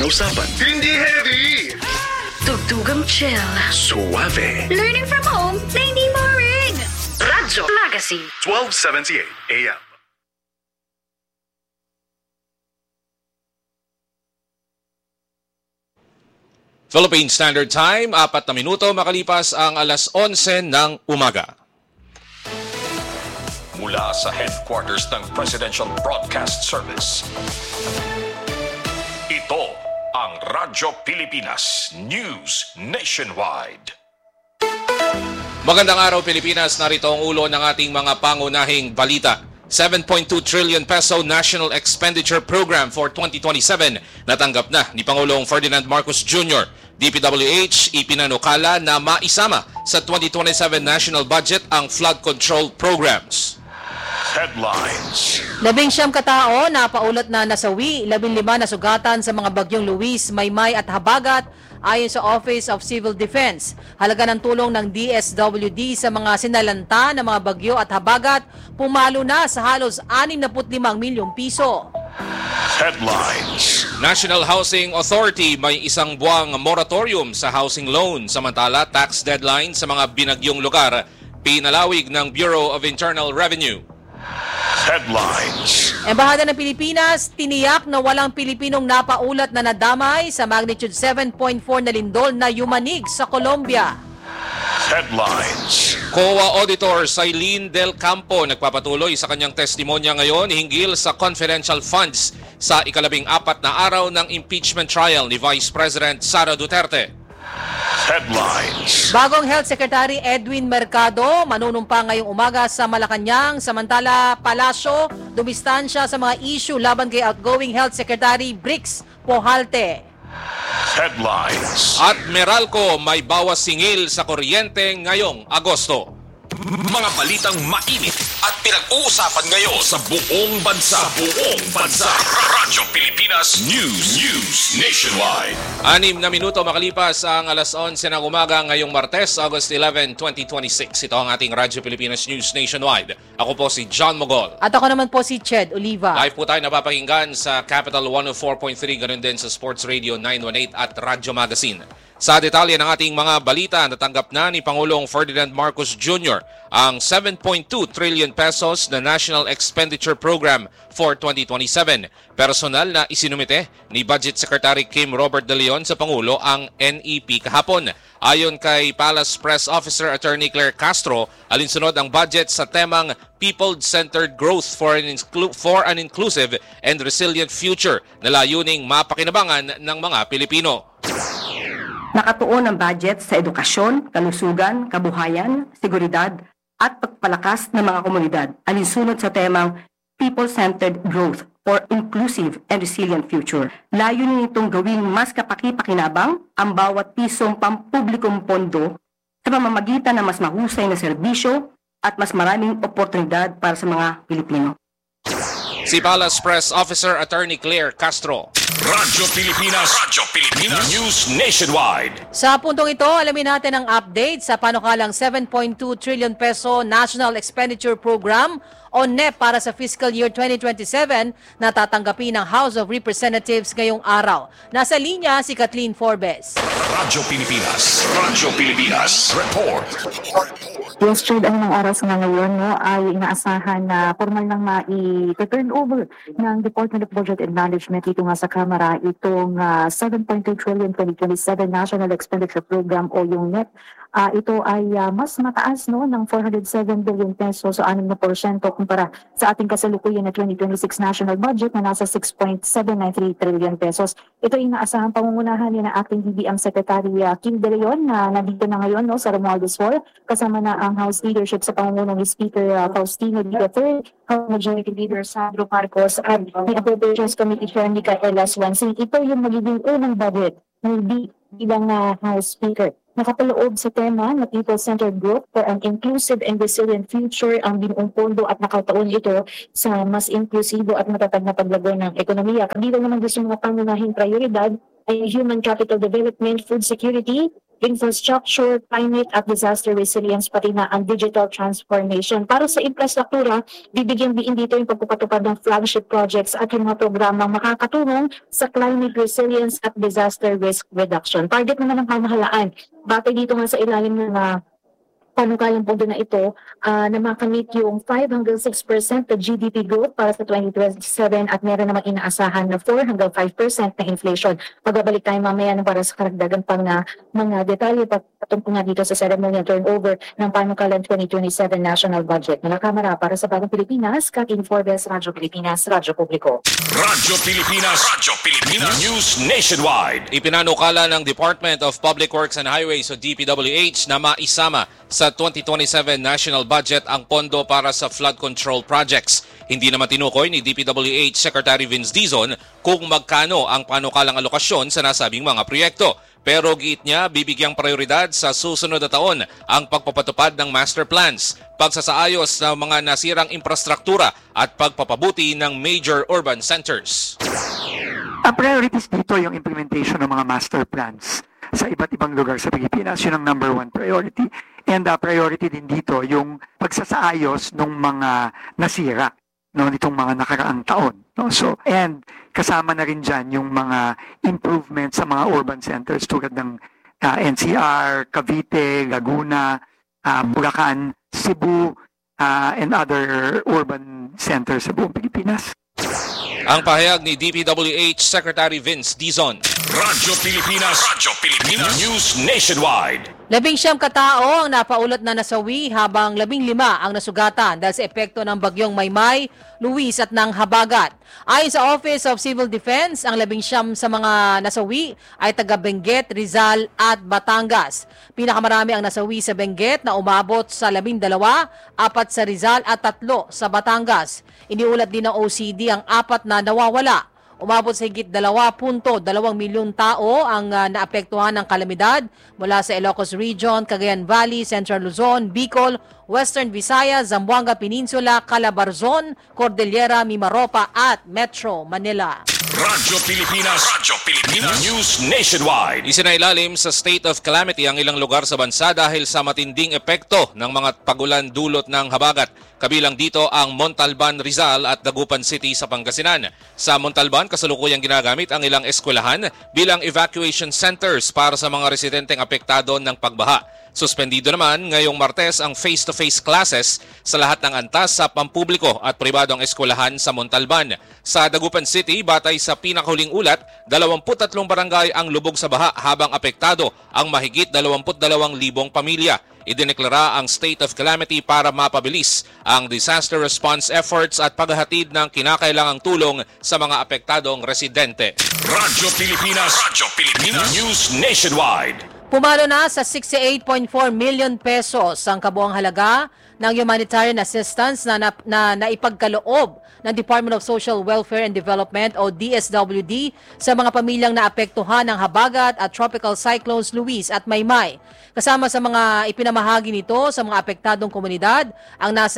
Usapan. Hindi heavy. Tugtugang chill. Suave. Learning from home na hindi boring. Radyo Magazine. 1278 AM. Philippine Standard Time, 4 na minuto makalipas ang alas 11 ng umaga. Mula sa headquarters ng Presidential Broadcast Service, ito ang Radyo Pilipinas News Nationwide. Magandang araw Pilipinas, narito ang ulo ng ating mga pangunahing balita. 7.2 trillion peso National Expenditure Program for 2027 natanggap na ni Pangulong Ferdinand Marcos Jr. DPWH ipinanukala na maisama sa 2027 national budget ang flood control programs. Headlines. 19 katao na paulat na nasawi, 15 na sugatan sa mga bagyong Luis, Maymay at Habagat ayon sa Office of Civil Defense. Halaga ng tulong ng DSWD sa mga sinalanta ng mga bagyo at habagat pumalo na sa halos 65 milyong piso. Headlines. National Housing Authority may isang buwang moratorium sa housing loan, samantala tax deadline sa mga binagyong lugar pinalawig ng Bureau of Internal Revenue. Headlines. Embahada ng Pilipinas, tiniyak na walang Pilipinong napaulat na nadamay sa magnitude 7.4 na lindol na yumanig sa Colombia. Headlines. COA Auditor Sailin Del Campo nagpapatuloy sa kanyang testimonya ngayon hinggil sa confidential funds sa ika-14 na araw ng impeachment trial ni Vice President Sara Duterte. Headlines. Bagong Health Secretary Edwin Mercado manunumpa ngayong umaga sa Malacanang, samantala Palasyo dumistansya sa mga issue laban kay outgoing Health Secretary Brix Pohalte. Headlines. At Meralco may bawas singil sa kuryente ngayong Agosto. Mga balitang mainit at pinag-uusapan ngayon sa buong bansa. Radyo Pilipinas News Nationwide. 6 na minuto makalipas ang alas 11 ng umaga ngayong Martes, August 11, 2026. Ito ang ating Radyo Pilipinas News Nationwide. Ako po si John Mogol. At ako naman po si Ched Oliva. Live po tayo napapakinggan sa Capital 104.3, ganun din sa Sports Radio 918 at Radyo Magazine. Sa detalye ng ating mga balita, natanggap na ni Pangulong Ferdinand Marcos Jr. ang 7.2 trillion pesos na National Expenditure Program for 2027. Personal na isinumite ni Budget Secretary Kim Robert De Leon sa Pangulo ang NEP kahapon. Ayon kay Palace Press Officer Attorney Claire Castro, alinsunod ang budget sa temang People-Centered Growth for an Inclusive and Resilient Future na layuning mapakinabangan ng mga Pilipino. Nakatuon ang budget sa edukasyon, kalusugan, kabuhayan, seguridad at pagpalakas ng mga komunidad alinsunod sa temang People-Centered Growth for Inclusive and Resilient Future. Layunin nitong gawing mas kapaki-pakinabang ang bawat pisong pampublikong pondo sa pamamagitan ng mas mahusay na serbisyo at mas maraming oportunidad para sa mga Pilipino. Si Palace Press Officer Attorney Claire Castro. Radyo Pilipinas News Nationwide. Sa puntong ito, alamin natin ang update sa panukalang 7.2 trillion peso National Expenditure Program o NEP para sa fiscal year 2027 na tatanggapin ng House of Representatives ngayong araw. Nasa linya si Kathleen Forbes. Radyo Pilipinas Report. Yes, Chad, ang mga oras nga ngayon ay inaasahan na formal nang i-turn over ng Department of Budget and Management dito nga sa Kamara itong 7.2 trillion 2027 National Expenditure Program o yung NEP. Ito ay mas mataas ng 407 billion pesos so 6% kumpara sa ating kasalukuyan na 2026 national budget na nasa 6.793 trillion pesos. Ito ay inaasahang pangungunahan ni na acting DBM Secretary Kim De Leon na nandito na ngayon sa Romualdez Hall kasama na ang House leadership sa pangungunan ni Speaker Faustino D. III, House Majority Leader Sandro Marcos at the Appropriations Committee Chair Micaela Swansing. Ito yung magiging unang budget ng bilang House Speaker. Nakapaloob sa tema na People-Centered Growth for an Inclusive and Resilient Future ang binuong pondo at nakataon ito sa mas inklusibo at matatag na paglago ng ekonomiya. Kabilang naman gusto mga pangunahing prioridad ay human capital development, food security, infrastructure, climate at disaster resilience, pati na ang digital transformation. Para sa infrastruktura, bibigyan din dito yung pagpapatupad ng flagship projects at yung mga programang makakatulong sa climate resilience at disaster risk reduction. Target naman ng pamahalaan. Batay dito nga sa ilalim ng panukayang pondo na ito na makamit yung 5 hanggang 6% na GDP growth para sa 2027 at meron namang inaasahan na 4 hanggang 5% na inflation. Pagbabalik tayo mamaya na para sa karagdagan pang mga detalye patungkol nga dito sa ceremonial turnover ng panukalang 2027 national budget. Mga kamera para sa Bagong Pilipinas, Katin Forbes, Radyo Pilipinas, Radyo Publiko. Radyo Pilipinas News Nationwide. Ipinanukala ng Department of Public Works and Highways o DPWH na maisama sa 2027 national budget ang pondo para sa flood control projects. Hindi naman tinukoy ni DPWH Secretary Vince Dizon kung magkano ang panukalang alokasyon sa nasabing mga proyekto. Pero giit niya, bibigyang prioridad sa susunod na taon ang pagpapatupad ng master plans, pagsasaayos ng mga nasirang infrastruktura at pagpapabuti ng major urban centers. Ang priorities dito yung implementation ng mga master plans sa iba't ibang lugar sa Pilipinas. Yun ang number one priority. And priority din dito yung pagsasaayos ng mga nasira nitong mga nakaraang taon. So, and kasama na rin dyan yung mga improvements sa mga urban centers tulad ng NCR, Cavite, Laguna, Bulacan, Cebu, and other urban centers sa buong Pilipinas. Ang pahayag ni DPWH Secretary Vince Dizon. Radyo Pilipinas News Nationwide. 19 katao ang napaulot na nasawi habang 15 ang nasugatan dahil sa epekto ng bagyong Maymay, Luis at ng Habagat. Ayon sa Office of Civil Defense, ang 19 sa mga nasawi ay taga Benguet, Rizal at Batangas. Pinakamarami ang nasawi sa Benguet na umabot sa 12, 4 sa Rizal at 3 sa Batangas. Iniulat din ng OCD ang 4 na nawawala. Umabot sa higit 2.2 milyong tao ang naapektuhan ng kalamidad mula sa Ilocos Region, Cagayan Valley, Central Luzon, Bicol, Western Visayas, Zamboanga Peninsula, Calabarzon, Cordillera, Mimaropa at Metro Manila. Radyo Pilipinas News Nationwide. Isinailalim sa state of calamity ang ilang lugar sa bansa dahil sa matinding epekto ng mga pagulan dulot ng habagat. Kabilang dito ang Montalban, Rizal at Dagupan City sa Pangasinan. Sa Montalban, kasalukuyang ginagamit ang ilang eskwelahan bilang evacuation centers para sa mga residenteng apektado ng pagbaha. Suspendido naman ngayong Martes ang face-to-face classes sa lahat ng antas sa pampubliko at pribadong eskwelahan sa Montalban. Sa Dagupan City, batay sa pinakahuling ulat, 23 barangay ang lubog sa baha habang apektado ang mahigit 22,000 pamilya. Idineklara ang state of calamity para mapabilis ang disaster response efforts at paghahatid ng kinakailangang tulong sa mga apektadong residente. Radyo Pilipinas News Nationwide. Pumalo na sa 68.4 million pesos ang kabuang halaga ng humanitarian assistance na naipagkaloob ng Department of Social Welfare and Development o DSWD sa mga pamilyang naapektuhan ng habagat at tropical cyclones Luis at Maymay. Kasama sa mga ipinamahagi nito sa mga apektadong komunidad ang nasa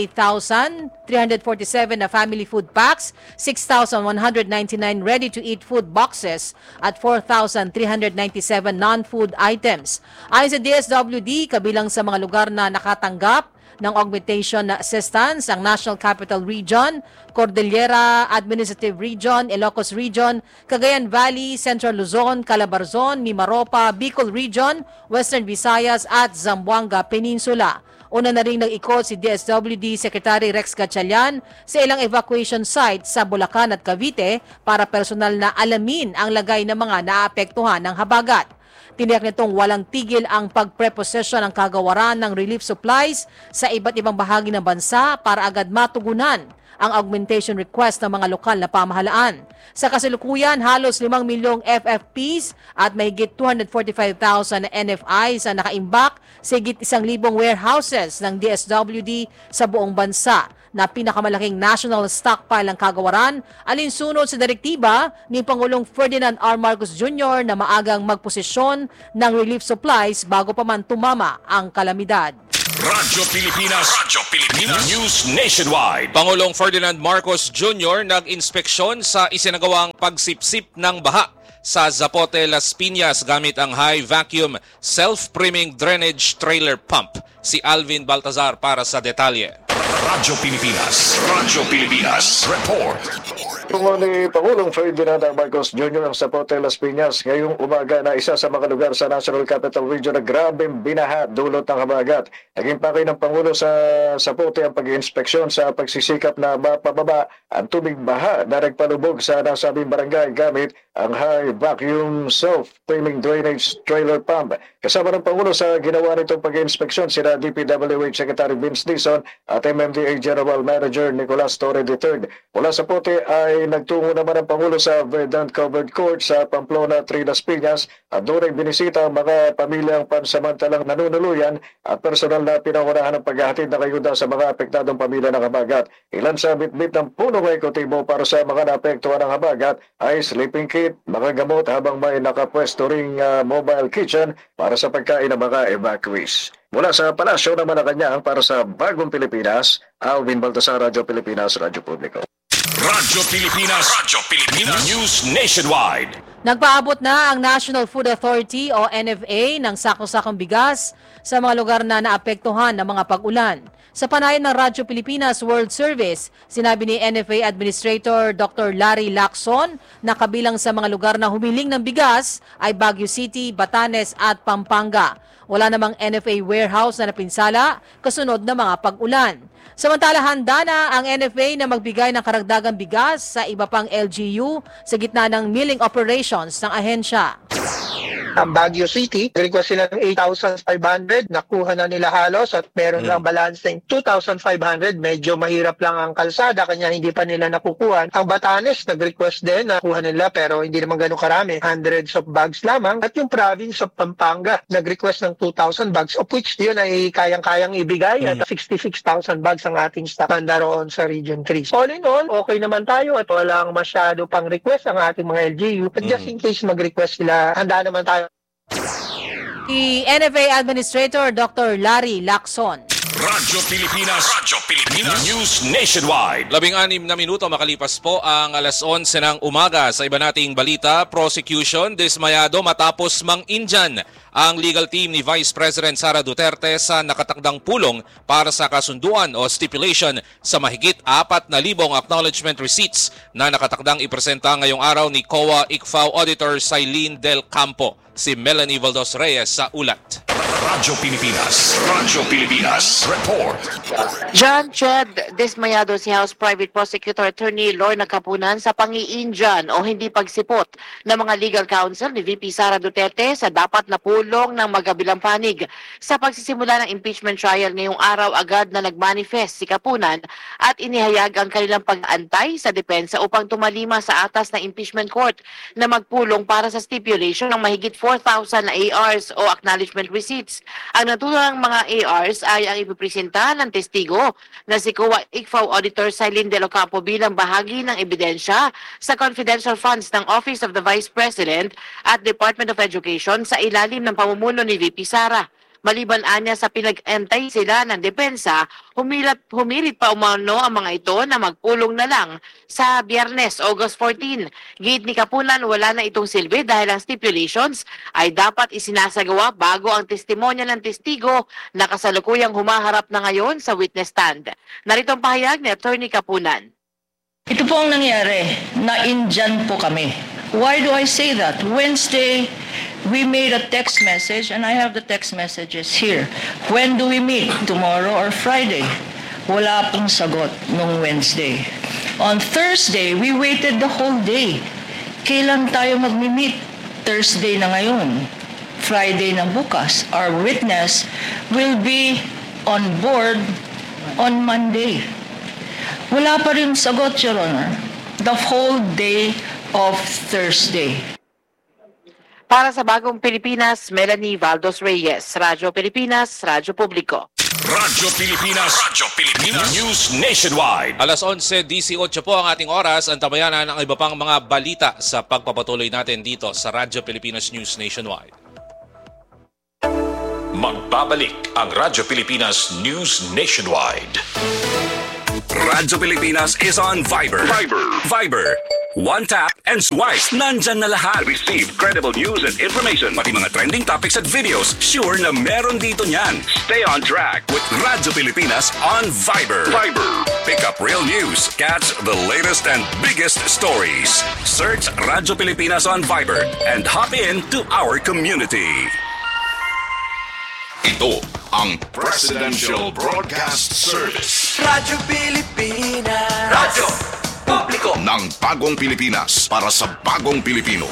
88,347 na family food packs, 6,199 ready-to-eat food boxes at 4,397 non-food items. Ayon sa DSWD, kabilang sa mga lugar na nakatanggap ng augmentation na assistance ang National Capital Region, Cordillera Administrative Region, Ilocos Region, Cagayan Valley, Central Luzon, Calabarzon, Mimaropa, Bicol Region, Western Visayas at Zamboanga Peninsula. Una na rin nag-ikot si DSWD Secretary Rex Gatchalian sa ilang evacuation sites sa Bulacan at Cavite para personal na alamin ang lagay ng mga naapektuhan ng habagat. Tiniyak nitong walang tigil ang pagpreposesyon ng kagawaran ng relief supplies sa iba't ibang bahagi ng bansa para agad matugunan ang augmentation request ng mga lokal na pamahalaan. Sa kasalukuyan, halos 5 milyong FFPs at mahigit 245,000 na NFIs ang nakaimbak sa higit 1,000 warehouses ng DSWD sa buong bansa na pinakamalaking national stockpile ng kagawaran alinsunod sa direktiba ni Pangulong Ferdinand R. Marcos Jr. na maagang magposisyon ng relief supplies bago pa man tumama ang kalamidad. Radyo Pilipinas News Nationwide. Pangulong Ferdinand Marcos Jr. nag-inspeksyon sa isinagawang pagsipsip ng baha sa Zapote, Las Piñas gamit ang high vacuum self-priming drainage trailer pump. Si Alvin Baltazar para sa detalye. Radyo Pilipinas report. Tungo ni Pangulong Ferdinand Marcos Jr. ang Zapote, Las Piñas ngayong umaga na isa sa mga lugar sa National Capital Region na grabeng binaha dulot ng habagat. Naging pakay ng Pangulo sa Zapote ang pag-iinspeksyon sa pagsisikap na mapababa ang tubig baha na nagpalubog sa nasabing barangay gamit ang high vacuum self-priming drainage trailer pump. Kasama ng Pangulo sa ginawa nitong pag-iinspeksyon sina DPWH Secretary Vince Dizon at MMDA General Manager Nicolas Torre III. Mula sa Zapote ay nagtungo naman ang Pangulo sa Verdant Covered Court sa Pamplona, Las Piñas at doon ay binisita ang mga pamilyang pansamantalang nanunuluyan at personal na pinangunahan ng paghahatid ng ayuda sa mga apektadong pamilya ng habagat. Ilan sa bitbit ng punong ekotibo para sa mga naapektuhan ng habagat ay sleeping kit, mga gamot habang may nakapwesto ring mobile kitchen para sa pagkain ng mga evacuees. Mula sa Palasyo ng Malacanang para sa Bagong Pilipinas, Alvin Baltasar, Radyo Pilipinas, Radyo Publiko. Radyo Pilipinas News Nationwide. Nagpaabot na ang National Food Authority o NFA ng sako-sakong bigas sa mga lugar na naapektuhan ng mga pag-ulan. Sa panayan ng Radyo Pilipinas World Service, sinabi ni NFA Administrator Dr. Larry Lacson na kabilang sa mga lugar na humiling ng bigas ay Baguio City, Batanes at Pampanga. Wala namang NFA warehouse na napinsala kasunod ng mga pag-ulan. Samantala, handa na ang NFA na magbigay ng karagdagang bigas sa iba pang LGU sa gitna ng milling operations ng ahensya. Ang Baguio City, request sila ng 8,500, nakuha na nila halos at meron lang balancing 2,500. Medyo mahirap lang ang kalsada kanya hindi pa nila nakukuha. Ang Batanes, nag-request din, nakuha nila pero hindi naman ganun karami, hundreds of bags lamang. At yung province of Pampanga, nag-request ng 2,000 bags of which yun ay kayang-kayang ibigay at 66,000 bags ang ating stock roon sa Region 3. All in all, okay naman tayo at walang masyado pang request ang ating mga LGU. But just in case mag-request sila, handa naman tayo. Si NFA Administrator Dr. Larry Lacson. Radyo Pilipinas News Nationwide. 16 na minuto makalipas po ang alas 11 ng umaga. Sa iba nating balita, prosecution dismayado matapos mang-Indian ang legal team ni Vice President Sara Duterte sa nakatakdang pulong para sa kasunduan o stipulation sa mahigit 4,000 acknowledgement receipts na nakatakdang ipresenta ngayong araw ni COA ICFAO Auditor Sailin Del Campo. Si Melanie Valdos Reyes sa ulat. Radyo Pilipinas report. John Chad, dismayado si House Private Prosecutor Attorney Lorna Capunan sa pangi-Indian o hindi pagsipot ng mga legal counsel ni VP Sara Duterte sa dapat na pulong ng magkabilang panig. Sa pagsisimula ng impeachment trial ngayong araw, agad na nagmanifest si Capunan at inihayag ang kanilang pag-aantay sa depensa upang tumalima sa atas ng impeachment court na magpulong para sa stipulation ng mahigit 4,000 na ARs o acknowledgement receipts. Ang naturang mga ARs ay ang ipipresenta ng testigo na si COA ICFAO Auditor Sailin Del Campo bilang bahagi ng ebidensya sa confidential funds ng Office of the Vice President at Department of Education sa ilalim ng pamumuno ni VP Sara. Maliban anya sa pinag-antay sila ng depensa, humilit pa umano ang mga ito na magpulong na lang sa Biyernes, August 14. Gate ni Capunan, wala na itong silbi dahil ang stipulations ay dapat isinasagawa bago ang testimonya ng testigo na kasalukuyang humaharap na ngayon sa witness stand. Narito ang pahayag ni Attorney Capunan. Ito po ang nangyari, na-Indian po kami. Why do I say that? Wednesday, we made a text message and I have the text messages here. When do we meet? Tomorrow or Friday? Wala pong sagot nung Wednesday. On Thursday, we waited the whole day. Kailan tayo mag-meet? Thursday na ngayon. Friday na bukas. Our witness will be on board on Monday. Wala pa rin sagot, Your Honor. The whole day of Thursday. Para sa Bagong Pilipinas, Melanie Valdos Reyes, Radyo Pilipinas, Radyo Publiko. Radyo Pilipinas News Nationwide. Alas 11:18 po ang ating oras. Antabayan ang iba pang mga balita sa pagpapatuloy natin dito sa Radyo Pilipinas News Nationwide. Magbabalik ang Radyo Pilipinas News Nationwide. Radyo Pilipinas is on Viber. One tap and swipe. Nandyan na lahat. Receive credible news and information. Pati mga trending topics at videos, sure na meron dito niyan. Stay on track With Radyo Pilipinas on Viber. Pick up real news. Catch the latest and biggest stories. Search Radyo Pilipinas on Viber and hop in to our community. Ito ang Presidential Broadcast Service. Radyo Pilipinas. Radyo Publiko ng Bagong Pilipinas para sa Bagong Pilipino.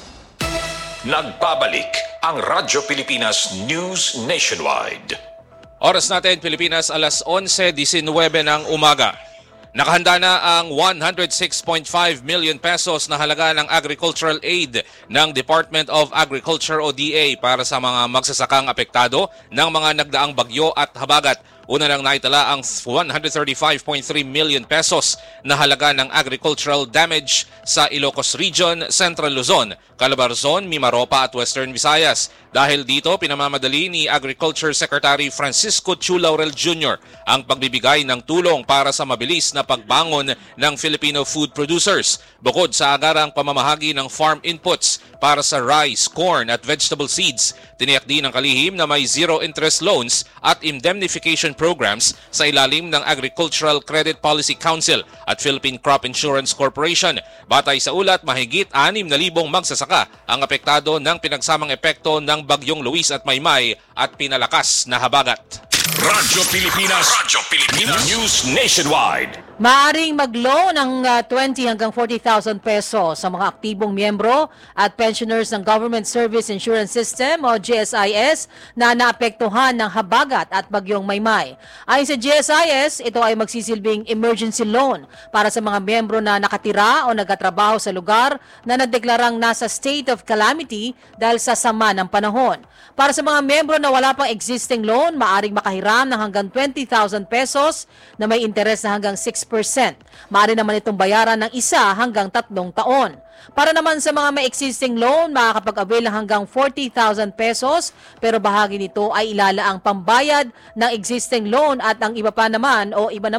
Nagbabalik ang Radyo Pilipinas News Nationwide. Oras natin Pilipinas, alas 11:19 ng umaga. Nakahanda na ang 106.5 million pesos na halaga ng agricultural aid ng Department of Agriculture o DA para sa mga magsasakang apektado ng mga nagdaang bagyo at habagat. Una nang naitala ang 135.3 million pesos na halaga ng agricultural damage sa Ilocos Region, Central Luzon, Calabarzon, Mimaropa at Western Visayas. Dahil dito, pinamamadali ni Agriculture Secretary Francisco Chu Laurel Jr. ang pagbibigay ng tulong para sa mabilis na pagbangon ng Filipino food producers. Bukod sa agarang pamamahagi ng farm inputs para sa rice, corn at vegetable seeds, tiniyak din ng kalihim na may zero interest loans at indemnification programs sa ilalim ng Agricultural Credit Policy Council at Philippine Crop Insurance Corporation. Batay sa ulat, mahigit 6,000 magsasaka ang apektado ng pinagsamang epekto ng Bagyong Luis at Maymay at pinalakas na habagat. Radyo Pilipinas News Nationwide. Maaring mag-loan ng 20 hanggang 40,000 pesos sa mga aktibong miyembro at pensioners ng Government Service Insurance System o GSIS na naapektuhan ng habagat at bagyong Maymay. Ayon sa GSIS, ito ay magsisilbing emergency loan para sa mga miyembro na nakatira o nagtatrabaho sa lugar na nadeklarang nasa state of calamity dahil sa sama ng panahon. Para sa mga miyembro na wala pang existing loan, maaring makahiram ng hanggang 20,000 pesos na may interes na hanggang 6%. Maaari naman itong bayaran ng 1 hanggang 3 taon. Para naman sa mga may existing loan, makakapag-avail ng hanggang 40,000 pesos pero bahagi nito ay ilalaang pambayad ng existing loan at ang iba naman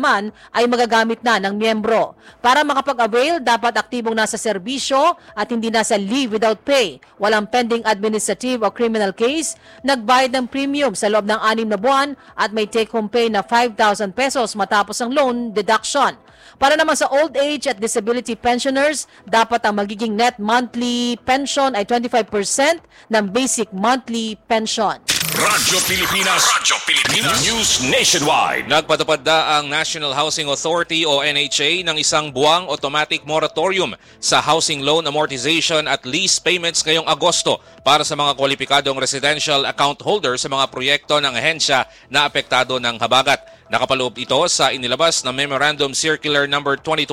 ay magagamit na ng miyembro. Para makapag-avail, dapat aktibong nasa serbisyo at hindi nasa leave without pay, walang pending administrative o criminal case, nagbayad ng premium sa loob ng 6 na buwan at may take-home pay na 5,000 pesos matapos ang loan deduction. Para naman sa old age at disability pensioners, dapat ang magiging net monthly pension ay 25% ng basic monthly pension. Radyo Pilipinas News Nationwide. Nagpatupad na ang National Housing Authority o NHA ng isang buwang automatic moratorium sa housing loan amortization at lease payments ngayong Agosto para sa mga kwalipikadong residential account holder sa mga proyekto ng ahensya na apektado ng habagat. Nakapaloob ito sa inilabas na Memorandum Circular No.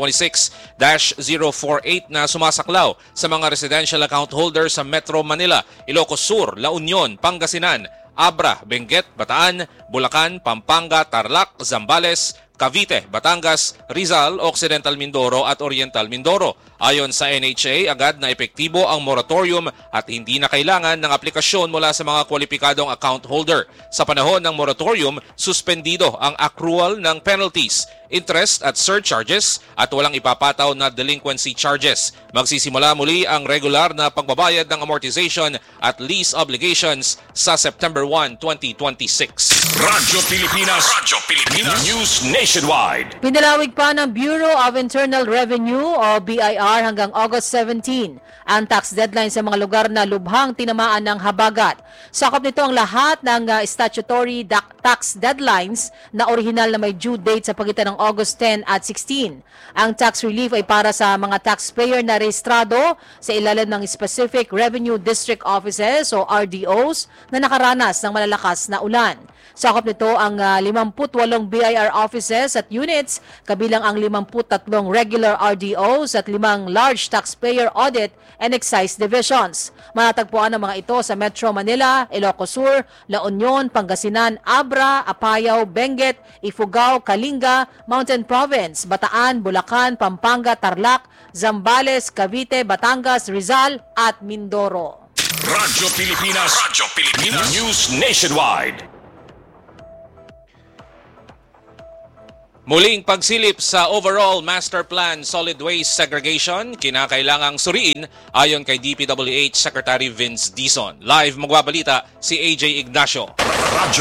2026-048 na sumasaklaw sa mga residential account holder sa Metro Manila, Ilocos Sur, La Union, Pangasinan, Abra, Benguet, Bataan, Bulacan, Pampanga, Tarlac, Zambales, Cavite, Batangas, Rizal, Occidental Mindoro at Oriental Mindoro. Ayon sa NHA, agad na epektibo ang moratorium at hindi na kailangan ng aplikasyon mula sa mga kwalipikadong account holder. Sa panahon ng moratorium, suspendido ang accrual ng penalties, interest at surcharges at walang ipapataw na delinquency charges. Magsisimula muli ang regular na pagbabayad ng amortization at lease obligations sa September 1, 2026. Radyo Pilipinas News Nationwide. Pinalawig pa ng Bureau of Internal Revenue o BIR hanggang August 17 ang tax deadline sa mga lugar na lubhang tinamaan ng habagat. Sakop nito ang lahat ng statutory tax deadlines na orihinal na may due date sa pagitan ng August 10 at 16. Ang tax relief ay para sa mga taxpayer na rehistrado sa ilalim ng Specific Revenue District Offices o RDOs na nakaranas ng malalakas na ulan. Sakop nito ang 58 BIR offices at units, kabilang ang 53 regular RDOs at 5 large taxpayer audit and excise divisions. Matatagpuan ang mga ito sa Metro Manila, Ilocos Sur, La Union, Pangasinan, Abra, Apayao, Benguet, Ifugao, Kalinga, Mountain Province, Bataan, Bulacan, Pampanga, Tarlac, Zambales, Cavite, Batangas, Rizal at Mindoro. Radyo Pilipinas News Nationwide. Muling pagsilip sa overall master plan solid waste segregation, kinakailangang suriin ayon kay DPWH Secretary Vince Dizon. Live magbabalita si AJ Ignacio. Radyo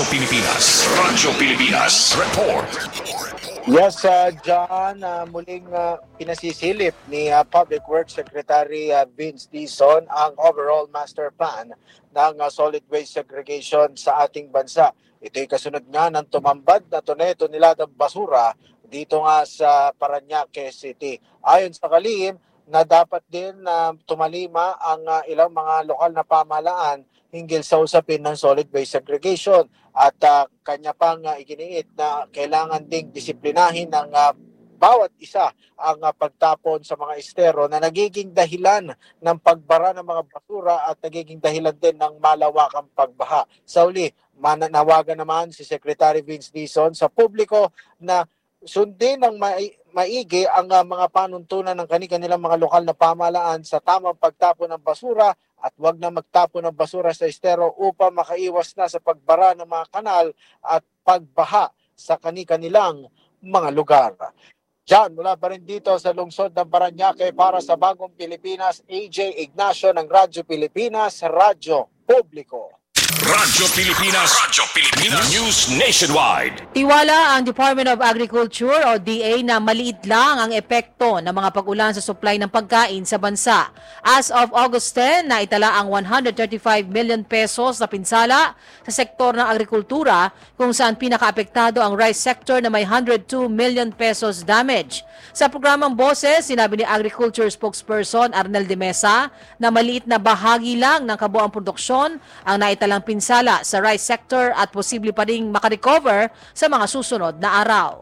Pilipinas Report. Yes, John, muling pinasisilip ni Public Works Secretary Vince Dizon ang overall master plan ng solid waste segregation sa ating bansa. Ito'y kasunod nga ng tumambad na tonelagang basura dito nga sa Parañaque City. Ayon sa kalihim na dapat din tumalima ang ilang mga lokal na pamahalaan hinggil sa usapin ng solid waste segregation at kanya pang iginiit na kailangan ding disiplinahin ng bawat isa ang pagtapon sa mga estero na nagiging dahilan ng pagbara ng mga basura at nagiging dahilan din ng malawakang pagbaha. Sa uli, mananawagan naman si Secretary Vince Dizon sa publiko na sundin ng maigi ang mga panuntunan ng kanilang mga lokal na pamahalaan sa tamang pagtapon ng basura at huwag na magtapon ng basura sa estero upang makaiwas na sa pagbara ng mga kanal at pagbaha sa kanilang mga lugar. Diyan, mula pa rin dito sa lungsod ng Parañaque para sa Bagong Pilipinas, AJ Ignacio ng Radyo Pilipinas, Radyo Publiko. Radyo Pilipinas News Nationwide. Tiwala ang Department of Agriculture o DA na maliit lang ang epekto ng mga pag-ulan sa supply ng pagkain sa bansa. As of August 10, naitala ang 135 million pesos na pinsala sa sektor ng agrikultura kung saan pinakaapektado ang rice sector na may 102 million pesos damage. Sa programang Boses, sinabi ni Agriculture Spokesperson Arnel de Mesa na maliit na bahagi lang ng kabuang produksyon ang naitalang pinsala sa rice sector at posible pa ring makarecover sa mga susunod na araw.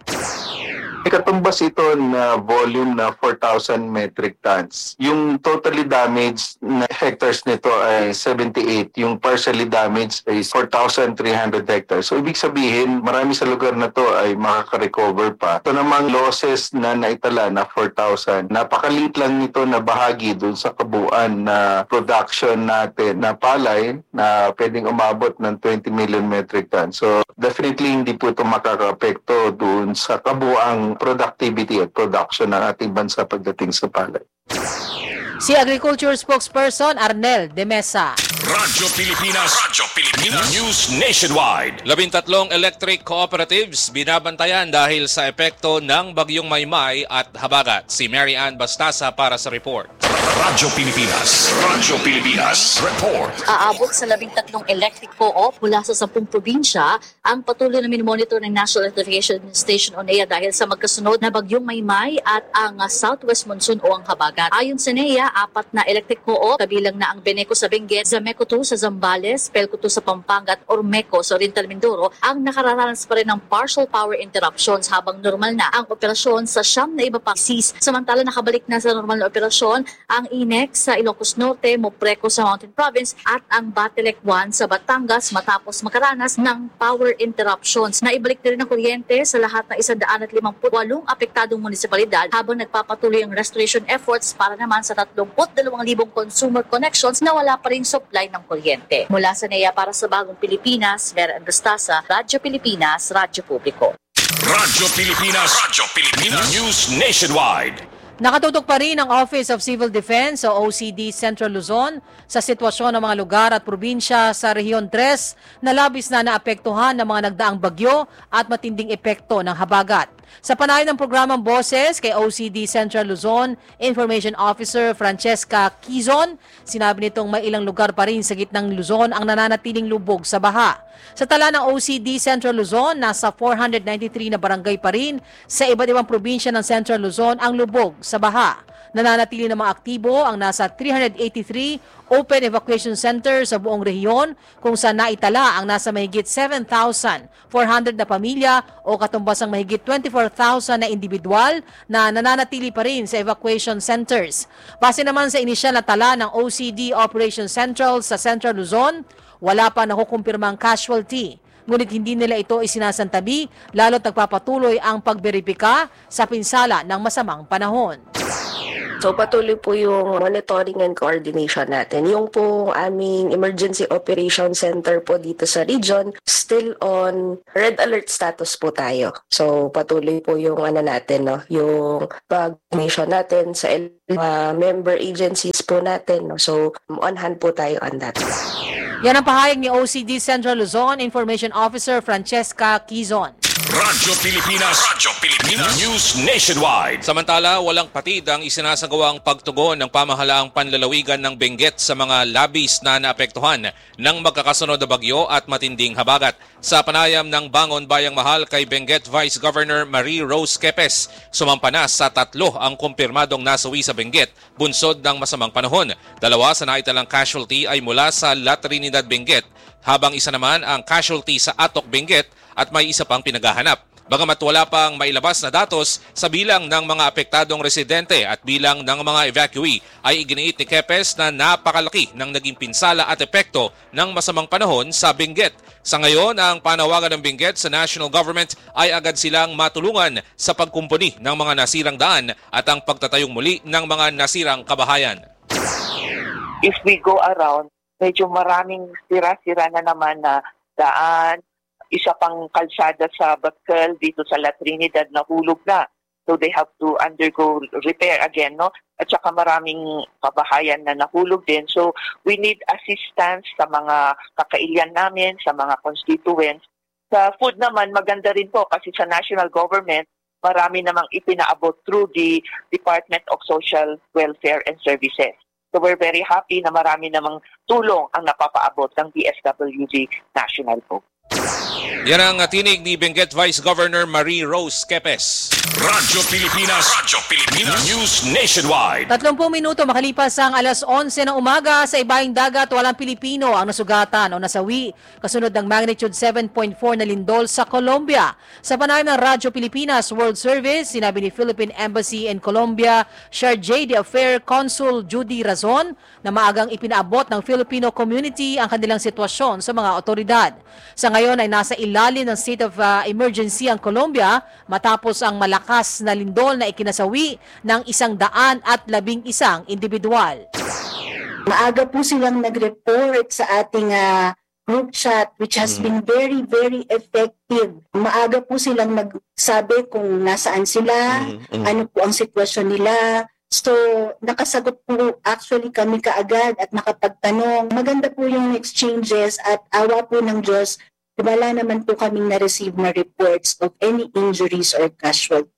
Katumbas ito na volume na 4,000 metric tons. Yung totally damaged na hectares nito ay 78. Yung partially damaged ay 4,300 hectares. So ibig sabihin, marami sa lugar na to ay makaka-recover pa. Ito namang losses na naitala na 4,000. Napakaliit lang nito na bahagi dun sa kabuuan na production natin na palay na pwedeng umabot ng 20 million metric tons. So definitely hindi po ito makaka-apekto dun sa kabuuang productivity at production ng ating bansa pagdating sa palay. Si Agriculture Spokesperson Arnel de Mesa. Radyo Pilipinas News Nationwide. 13 electric cooperatives binabantayan dahil sa epekto ng Bagyong Maymay at Habagat. Si Mary Ann Bastasa para sa report. Radyo Pilipinas Report. Aabot sa 13 electric co-op mula sa 10 probinsya ang patuloy na minomonitor ng National Electrification Station o NEA dahil sa magkasunod na Bagyong Maymay at ang Southwest Monsoon o ang Habagat. Ayon sa NEA, 4 na electric co-op, kabilang na ang Beneco sa Benguet, Zameco 2 sa Zambales, Pelco 2 sa Pampanga at Ormeco sa Oriental Mindoro ang nakararanas pa rin ng partial power interruptions habang normal na ang operasyon sa siyam na iba pang SIS. Samantala nakabalik na sa normal na operasyon ang INEC sa Ilocos Norte, Mopreco sa Mountain Province at ang Batelec 1 sa Batangas matapos makaranas ng power interruptions. Naibalik na rin ang kuryente sa lahat ng 158 apektadong munisipalidad habang nagpapatuloy ang restoration efforts para naman sa 32,000 consumer connections na wala pa rin supply ng kuryente. Mula sa NEA para sa Bagong Pilipinas, Vera Angustasa, Radyo Pilipinas, Radyo Publiko. Radyo Pilipinas News Nationwide. Nakatutok pa rin ang Office of Civil Defense o OCD Central Luzon sa sitwasyon ng mga lugar at probinsya sa Rehiyon 3 na labis na naapektuhan ng mga nagdaang bagyo at matinding epekto ng habagat. Sa panayon ng programang Boses kay OCD Central Luzon, Information Officer Francesca Quizon, sinabi nitong may ilang lugar pa rin sa gitnang Luzon ang nananatiling lubog sa baha. Sa tala ng OCD Central Luzon, nasa 493 na barangay pa rin sa iba't ibang probinsya ng Central Luzon ang lubog sa baha. Nananatili na mga aktibo ang nasa 383 open evacuation centers sa buong rehiyon kung saan naitala ang nasa mahigit 7,400 na pamilya o katumbas ang mahigit 24,000 na individual na nananatili pa rin sa evacuation centers. Base naman sa inisyal na tala ng OCD Operation Central sa Central Luzon, wala pa nakukumpirmang casualty. Ngunit hindi nila ito isinasantabi lalo't nagpapatuloy ang pagberipika sa pinsala ng masamang panahon. So patuloy po yung monitoring and coordination natin. Yung po aming Emergency Operation Center po dito sa region, still on red alert status po tayo. So patuloy po yung natin, no? Yung pag-mission natin sa member agencies po natin. No? So on hand po tayo on that. Yan ang pahayag ni OCD Central Luzon Information Officer Francesca Quizon. Radyo Pilipinas News Nationwide. Samantala, walang patid ang isinasagawang pagtugon ng pamahalaang panlalawigan ng Benguet sa mga labis na naapektuhan ng magkakasunod na bagyo at matinding habagat. Sa panayam ng Bangon Bayang Mahal kay Benguet Vice Governor Marie Rose Quepes, sumampa na sa 3 ang kumpirmadong nasawi sa Benguet bunsod ng masamang panahon. 2 sa naitalang casualty ay mula sa La Trinidad, Benguet, habang isa naman ang casualty sa Atok, Benguet, at may isa pang pinaghahanap. Bagamat wala pang mailabas na datos sa bilang ng mga apektadong residente at bilang ng mga evacuee, ay iginiit ni Quepes na napakalaki ng naging pinsala at epekto ng masamang panahon sa Benguet. Sa ngayon, ang panawagan ng Benguet sa national government ay agad silang matulungan sa pagkumpuni ng mga nasirang daan at ang pagtatayong muli ng mga nasirang kabahayan. If we go around, medyo maraming sira-sira na naman na daan. Isa pang kalsada sa Bakal dito sa La Trinidad nahulog na. So they have to undergo repair again, no? At saka maraming kabahayan na nahulog din. So we need assistance sa mga kakailian namin, sa mga constituents. Sa food naman, maganda rin po kasi sa national government, marami namang ipinaabot through the Department of Social Welfare and Services. So we're very happy na marami namang tulong ang napapaabot ng DSWD National po. Yan ang tinig ni Benguet Vice Governor Marie Rose Quepes. Radyo Pilipinas News Nationwide. 30 minuto makalipas ang alas 11 ng umaga, sa ibaing dagat walang Pilipino ang nasugatan o nasawi kasunod ng magnitude 7.4 na lindol sa Colombia. Sa panayam ng Radyo Pilipinas World Service, sinabi ni Philippine Embassy in Colombia Charge d'Affaires Consul Judy Razon na maagang ipinaabot ng Filipino community ang kanilang sitwasyon sa mga otoridad. Sa ngayon ay nasa ilalim ng state of emergency ang Colombia matapos ang malakas na lindol na ikinasawi ng 111 individual. Maaga po silang nag-report sa ating group chat which has been very, very effective. Maaga po silang nagsabi kung nasaan sila, ano po ang sitwasyon nila. So, nakasagot po actually kami kaagad at nakapagtanong. Maganda po yung exchanges at awa po ng Diyos, wala naman po kaming na-receive na reports of any injuries or casualties.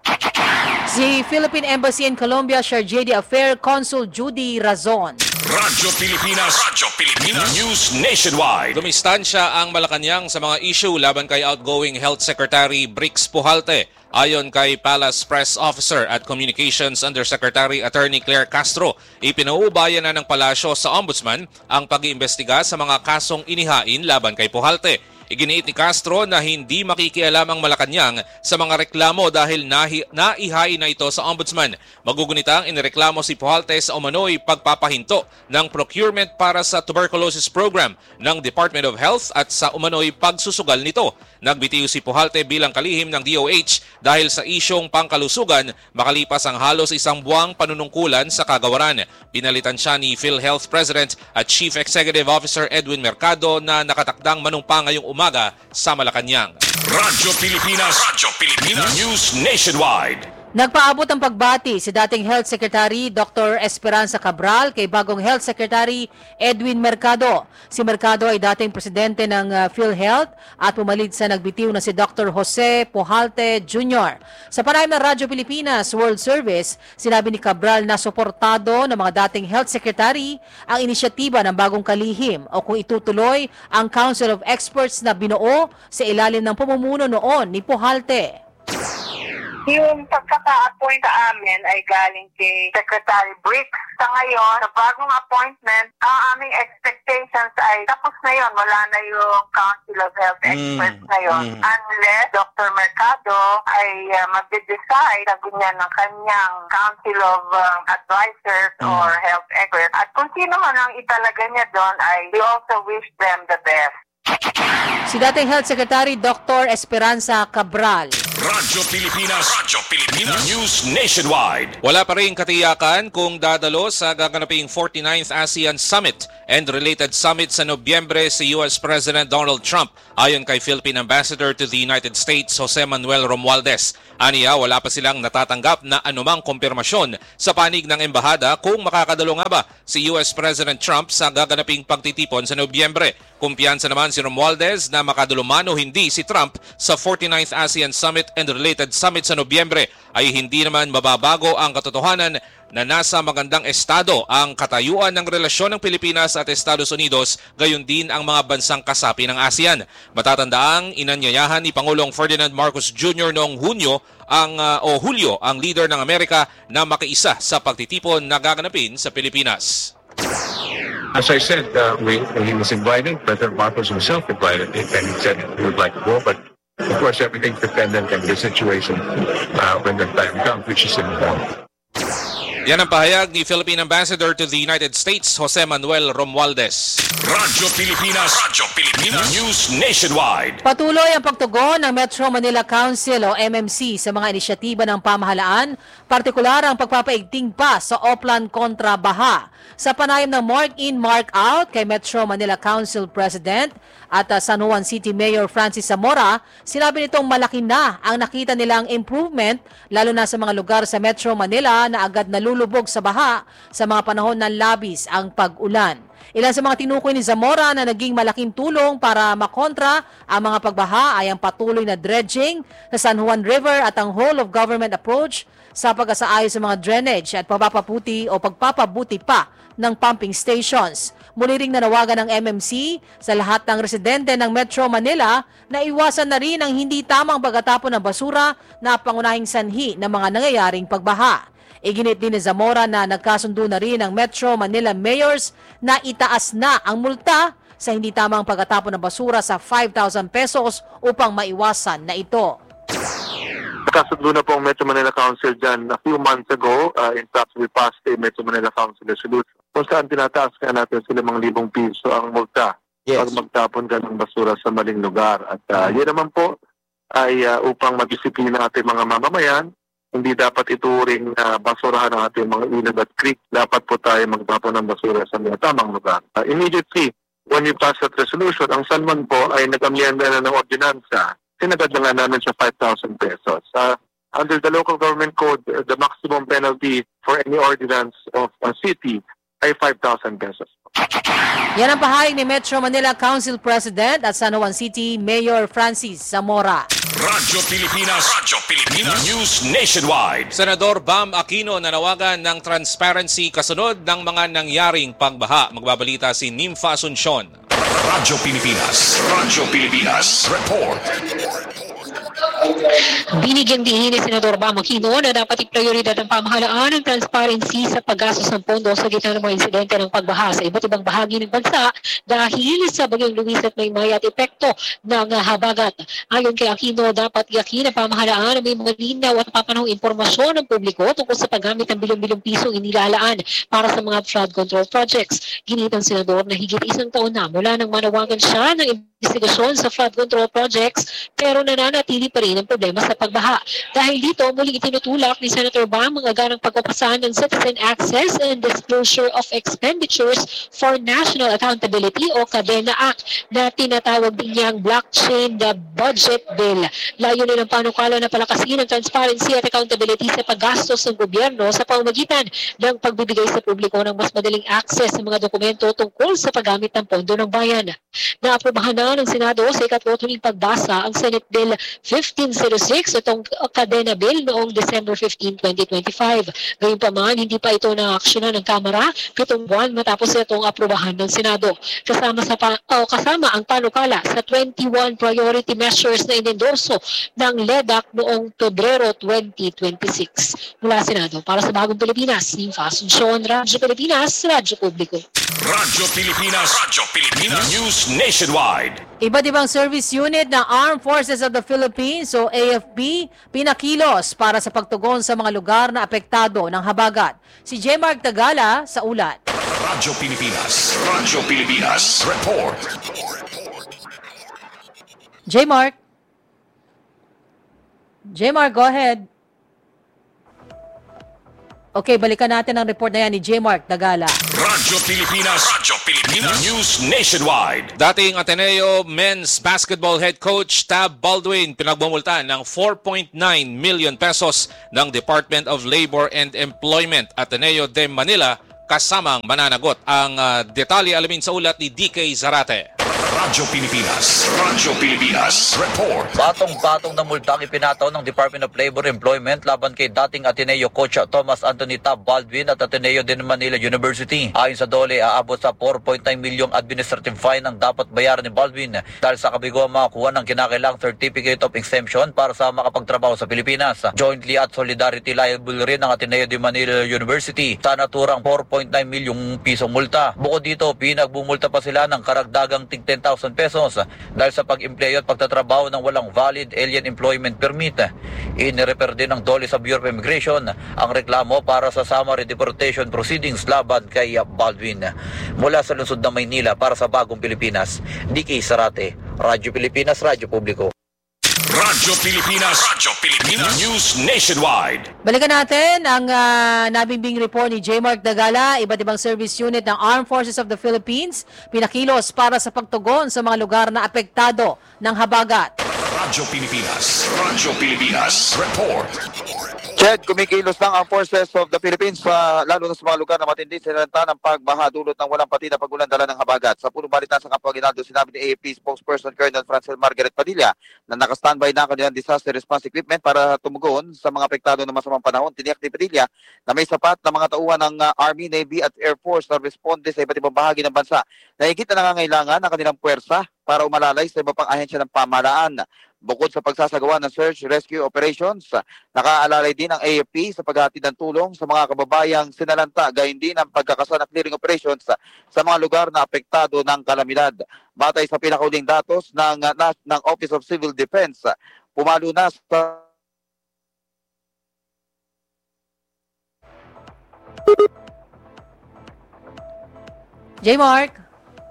Si Philippine Embassy in Colombia Charge d'Affaires Consul Judy Razon. Radyo Pilipinas News Nationwide. Dumistansya ang Malacanang sa mga issue laban kay outgoing Health Secretary Brix Pujalte. Ayon kay Palace Press Officer at Communications Undersecretary Attorney Claire Castro, ipinauubayan na ng palasyo sa Ombudsman ang pag-iimbestiga sa mga kasong inihain laban kay Pujalte. Iginiit ni Castro na hindi makikialam ang Malacanang sa mga reklamo dahil naihain na ito sa Ombudsman. Magugunita ang inireklamo si Pujalte sa umano'y pagpapahinto ng procurement para sa tuberculosis program ng Department of Health at sa umano'y pagsusugal nito. Nagbitiw si Pujalte bilang kalihim ng DOH dahil sa isyong pangkalusugan makalipas ang halos 1 buwang panunungkulan sa kagawaran. Pinalitan siya ni PhilHealth President at Chief Executive Officer Edwin Mercado na nakatakdang manumpa ngayong umaga sa Malacanang. Radyo Pilipinas News Nationwide. Nagpaabot ang pagbati si dating Health Secretary Dr. Esperanza Cabral kay bagong Health Secretary Edwin Mercado. Si Mercado ay dating presidente ng PhilHealth at pumalit sa nagbitiw na si Dr. Jose Pujalte Jr. Sa panayam ng Radyo Pilipinas World Service, sinabi ni Cabral na suportado ng mga dating Health Secretary ang inisyatiba ng bagong kalihim o kung itutuloy ang Council of Experts na binuo sa ilalim ng pamumuno noon ni Pujalte. Yung pagkaka-appoint sa amin ay galing kay Secretary Brix. Sa ngayon, sa bagong appointment, ang aming expectations ay tapos na yun. Wala na yung Council of Health Experts na yun. Unless Dr. Mercado ay mag-decide, sabi niya ng kanyang Council of Advisors or Health Experts. At kung sino man ang italaga niya doon, ay we also wish them the best. Si dating Health Secretary Dr. Esperanza Cabral. Radyo Pilipinas. News Nationwide. Wala pa rin katiyakan kung dadalo sa gaganaping 49th ASEAN Summit and related summit sa Nobyembre si US President Donald Trump, ayon kay Philippine Ambassador to the United States Jose Manuel Romualdez. Aniya, wala pa silang natatanggap na anumang kumpirmasyon sa panig ng embahada kung makakadalo nga ba si US President Trump sa gaganaping pagtitipon sa Nobyembre. Kumpiyansa naman si Romualdez na makadalo man o hindi si Trump sa 49th ASEAN Summit and related summit sa Nobyembre ay hindi naman mababago ang katotohanan na nasa magandang estado ang katayuan ng relasyon ng Pilipinas at Estados Unidos, gayon din ang mga bansang kasapi ng ASEAN. Matatandaang inanyayahan ni Pangulong Ferdinand Marcos Jr. noong Hulyo ang leader ng Amerika na makiisa sa pagtitipon na gaganapin sa Pilipinas. As I said, he was invited. President Marcos himself invited him, and he said he would like to go, but of course everything's dependent on the situation when the time comes, which is important. Yan ang pahayag ni Philippine Ambassador to the United States, Jose Manuel Romualdez. Radyo Pilipinas. News Nationwide. Patuloy ang pagtugon ng Metro Manila Council o MMC sa mga inisyatiba ng pamahalaan, partikular ang pagpapaigting pa sa Oplan kontra Baha. Sa panayam ng mark-in, mark-out kay Metro Manila Council President at San Juan City Mayor Francis Zamora, sinabi nitong malaki na ang nakita nilang improvement lalo na sa mga lugar sa Metro Manila na agad nalulubog sa baha sa mga panahon ng labis ang pag-ulan. Ilan sa mga tinukoy ni Zamora na naging malaking tulong para makontra ang mga pagbaha ay ang patuloy na dredging sa San Juan River at ang whole of government approach sa pag-asaayos sa mga drainage at pagpapabuti pa ng pumping stations. Muli ring nanawagan ng MMC sa lahat ng residente ng Metro Manila na iwasan na rin ang hindi tamang pagtatapon ng basura na pangunahing sanhi ng mga nangyayaring pagbaha. Iginit din ni Zamora na nagkasundo na rin ang Metro Manila mayors na itaas na ang multa sa hindi tamang pagtatapon ng basura sa 5,000 pesos upang maiwasan na ito. Nakasundo na po ang Metro Manila Council dyan a few months ago. In fact, we passed a Metro Manila Council resolution kung saan tinataas ka natin sila mga 5,000 piso ang multa pag magtapon ka ng basura sa maling lugar. At yun naman po ay upang madisiplina ating mga mamamayan. Hindi dapat ituring basurahan ng ating mga ilog at creek. Dapat po tayo magtapon ng basura sa mga tamang lugar. Immediately, when we pass that resolution, ang San Juan po ay nag-amyenda na ng ordinansa. Sinagad na nga namin sa 5,000 pesos. Under the local government code, the maximum penalty for any ordinance of a city ay 5,000 pesos. Yan ang pahayag ni Metro Manila Council President at San Juan City Mayor Francis Zamora. Radyo Pilipinas. News Nationwide. Senador Bam Aquino nanawagan ng transparency kasunod ng mga nangyaring pagbaha. Magbabalita si Nympha Asuncion. Radyo Pilipinas. Report. Binigyang diin ni Senador Bam Aquino na dapat iprioridad ng pamahalaan ang transparency sa paggastos ng pondo sa gitna ng mga insidente ng pagbaha sa iba't ibang bahagi ng bansa dahil sa Bagyong Luis at Maymay at epekto ng habagat. Ayon kay Aquino, dapat yakin ng pamahalaan na may malinaw at papanahong impormasyon ng publiko tungkol sa paggamit ng bilyong-bilyong pisong inilalaan para sa mga flood control projects. Ginit ang Senador na higit isang taon na mula nang manawagan siya ng investigasyon sa flood control projects pero nananatili pa rin ang problema sa pagbaha. Dahil dito, muling itinutulak ni Senator Bam ang agarang pagpapasahan ng Citizen Access and Disclosure of Expenditures for National Accountability o CADENA Act na tinatawag din niyang Blockchain Budget Bill. Layunin ng panukala na palakasin ang transparency at accountability sa paggastos ng gobyerno sa pamamagitan ng pagbibigay sa publiko ng mas madaling access sa mga dokumento tungkol sa paggamit ng pondo ng bayan. Naaprobahan na ng Senado sa ikatlong huling pagbasa ang Senate Bill 1506 itong Cadena Bill noong December 15, 2025. Gayunpaman, hindi pa ito na-aksyonan ng Kamara 7 buwan matapos itong aprobahan ng Senado. Kasama ang panukala sa 21 priority measures na inendorso ng LEDAC noong Pebrero 2026. Mula Senado, para sa Bagong Pilipinas, Nympha Asuncion, Radyo Pilipinas, Radyo Publiko. Radyo Pilipinas. News Nationwide. Iba't ibang service unit ng Armed Forces of the Philippines o AFP pinakilos para sa pagtugon sa mga lugar na apektado ng habagat. Si J. Mark Tagala sa ulat. Radyo Pilipinas. Report. J-Mark, go ahead. Okay, balikan natin ang report na yan ni J-Mark Dagala. Radyo Pilipinas. News Nationwide. Dating Ateneo men's basketball head coach Tab Baldwin pinagbumulta ng 4.9 million pesos ng Department of Labor and Employment Ateneo de Manila kasamang mananagot. Ang detalye alamin sa ulat ni DK Zarate. Radyo Pilipinas. Report. Batong-batong na multang ipinataw ng Department of Labor and Employment laban kay dating Ateneo coach Thomas Anthony Tab Baldwin at Ateneo de Manila University. Ayon sa DOLE, aabot sa 4.9 milyong administrative fine ang dapat bayaran ni Baldwin dahil sa kabigo makakuha ng kinakailang Certificate of Exemption para sa makapagtrabaho sa Pilipinas. Jointly at solidarity liable rin ng Ateneo de Manila University sa naturang 4.9 milyong pisong multa. Bukod dito, pinagbumulta pa sila ng karagdagang tig 10,000 pesos dahil sa pag-empleyo at pagtatrabaho ng walang valid alien employment permit. Inirefer din ng DOLE sa Bureau of Immigration ang reklamo para sa summary deportation proceedings laban kay Baldwin. Mula sa lungsod ng Maynila para sa Bagong Pilipinas, DK Zarate, Radyo Pilipinas, Radyo Publiko. Radyo Pilipinas. News Nationwide. Balikan natin ang nabimbing report ni J-Mark Dagala. Iba't ibang service unit ng Armed Forces of the Philippines pinakilos para sa pagtugon sa mga lugar na apektado ng habagat. Radyo Pilipinas. Report. Chad, kumikilos lang ang Forces of the Philippines lalo na sa mga lugar na matindi sinalanta ng pagbaha dulot ng walang patid na pagulan dala ng habagat. Sa punong balitan sa Kapaginaldo, sinabi ni AFP spokesperson Colonel Francel Margaret Padilla na naka-standby na ang kanilang disaster response equipment para tumugon sa mga apektado ng masamang panahon. Tiniyak ni Padilla na may sapat na mga tauhan ng Army, Navy at Air Force na responde sa iba't ibang bahagi ng bansa na higit na nangangailangan ng kanilang puwersa para umalalay sa iba pang ahensya ng pamahalaan. Bukod sa pagsasagawa ng search rescue operations, nakaalalay din ang AFP sa paghahatid ng tulong sa mga kababayang sinalanta, gayon din ang pagkakasa ng clearing operations sa mga lugar na apektado ng kalamidad. Batay sa pinakauling datos ng Office of Civil Defense, pumalo na sa J-Mark.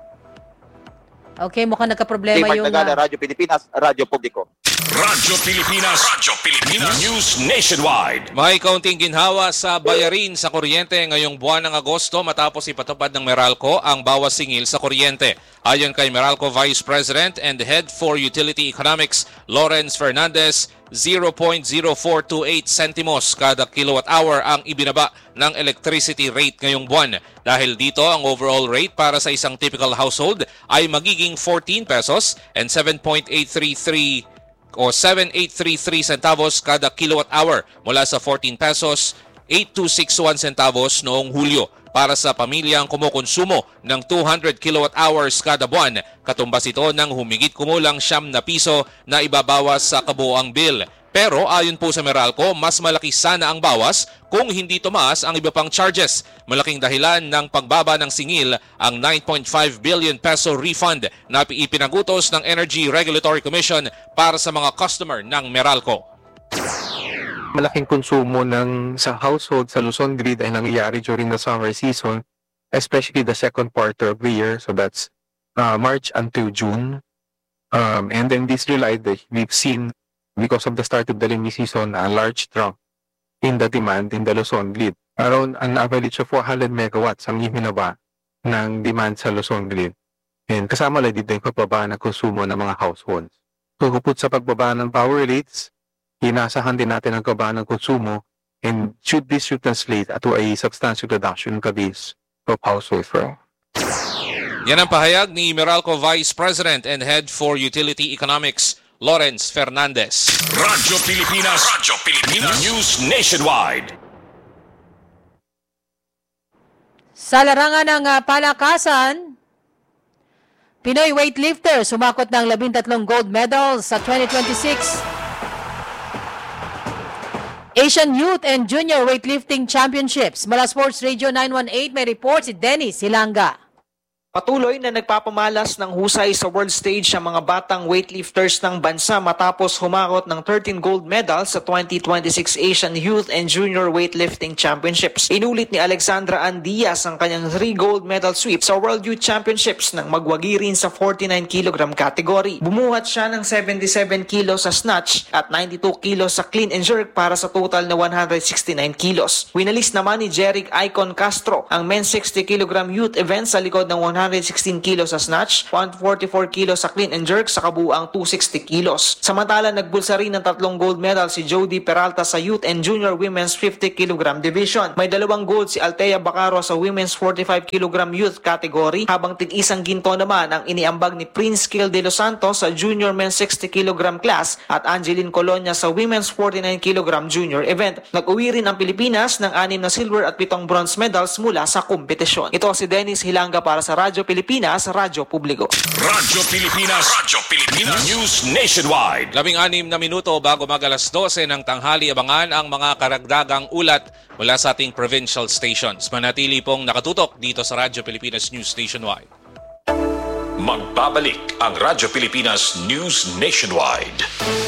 Okay, mukhang nagka-problema yung... Radyo Pilipinas, Radyo Publiko. Radyo Pilipinas. News Nationwide. May kaunting ginhawa sa bayarin sa kuryente ngayong buwan ng Agosto matapos ipatupad ng Meralco ang bawas singil sa kuryente. Ayon kay Meralco Vice President and Head for Utility Economics, Lawrence Fernandez, 0.0428 centimos kada kilowatt hour ang ibinaba ng electricity rate ngayong buwan. Dahil dito, ang overall rate para sa isang typical household ay magiging 14 pesos and 7.833 o 7833 centavos kada kilowatt hour mula sa 14 pesos 8261 centavos noong Hulyo. Para sa pamilyang kumukonsumo ng 200 kilowatt hours kada buwan, katumbas ito ng humigit kumulang 9 piso na ibabawas sa kabuoang bill. Pero ayon po sa Meralco, mas malaki sana ang bawas kung hindi tumaas ang iba pang charges. Malaking dahilan ng pagbaba ng singil ang 9.5 billion peso refund na ipinagutos ng Energy Regulatory Commission para sa mga customer ng Meralco. Malaking konsumo sa household sa Luzon Grid ay nangyayari during the summer season, especially the second quarter of the year. So that's March until June. And then this July, we've seen, because of the start of the rainy season, a large drop in the demand in the Luzon Grid. Around an average of 400 megawatts ang iminaba ng demand sa Luzon Grid. And kasama lang dito yung pagbaba ng konsumo ng mga households. So kuput sa pagbaba ng power rates, inasahan din natin ang pagbaba ng konsumo, and this should translate to a substantial reduction in the base of households. Yan ang pahayag ni Meralco Vice President and Head for Utility Economics, Lawrence Fernandez. Radyo Pilipinas. News Nationwide. Sa larangan ng palakasan, Pinoy weightlifter sumakot ng 13 gold medals sa 2026 Asian Youth and Junior Weightlifting Championships. Mula Sports Radio 918, may report si Dennis Silanga. Patuloy na nagpapamalas ng husay sa world stage ang mga batang weightlifters ng bansa matapos humakot ng 13 gold medals sa 2026 Asian Youth and Junior Weightlifting Championships. Inulit ni Alexandra Ann Diaz ang kanyang 3 gold medal sweep sa World Youth Championships nang magwagi rin sa 49 kg category. Bumuhat siya ng 77 kilos sa snatch at 92 kilos sa clean and jerk para sa total na 169 kilos. Winalis naman ni Jeric Icon Castro ang men's 60 kg youth event sa likod ng 116 kilos sa snatch, 144 kilos sa clean and jerk sa kabuuang 260 kilos. Samantala, nagbulsa rin ng 3 gold medal si Jody Peralta sa Youth and Junior Women's 50 kg division. May 2 gold si Althea Bacaro sa Women's 45 kg youth category, habang tig-isang ginto naman ang iniambag ni Prince Kill de Los Santos sa Junior Men's 60 kg class at Angeline Colonia sa Women's 49 kg junior event. Nag-uwi rin ang Pilipinas ng 6 na silver at 7 bronze medals mula sa kompetisyon. Ito si Dennis Hilanga para sa Radyo Pilipinas, Radyo Publiko. Radyo Pilipinas News Nationwide. 16 na minuto bago mag-alas 12 ng tanghali, abangan ang mga karagdagang ulat mula sa ating provincial stations. Manatili pong nakatutok dito sa Radyo Pilipinas News Nationwide. Magbabalik ang Radyo Pilipinas News Nationwide.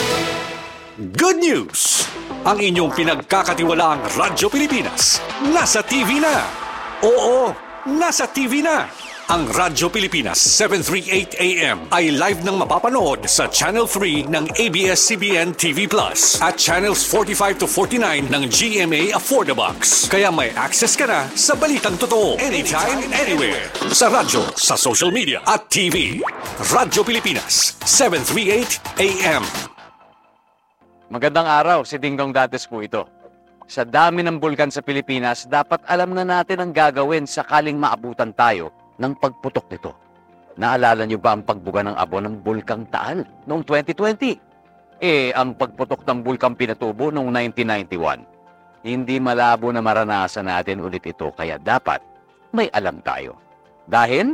Good news! Ang inyong pinagkakatiwalaang Radyo Pilipinas nasa TV na. Oo, nasa TV na. Ang Radyo Pilipinas 738 AM ay live nang mapapanood sa Channel 3 ng ABS-CBN TV Plus at Channels 45 to 49 ng GMA Affordabox. Kaya may access ka na sa balitang totoo anytime, anywhere. Sa radyo, sa social media at TV. Radyo Pilipinas 738 AM. Magandang araw, si Dingdong Dates po ito. Sa dami ng bulkan sa Pilipinas, dapat alam na natin ang gagawin sakaling maabutan tayo ng pagputok nito. Naalala niyo ba ang pagbuga ng abo ng Bulkang Taal noong 2020? Ang pagputok ng Bulkang Pinatubo noong 1991. Hindi malabo na maranasan natin ulit ito, kaya dapat may alam tayo. Dahil,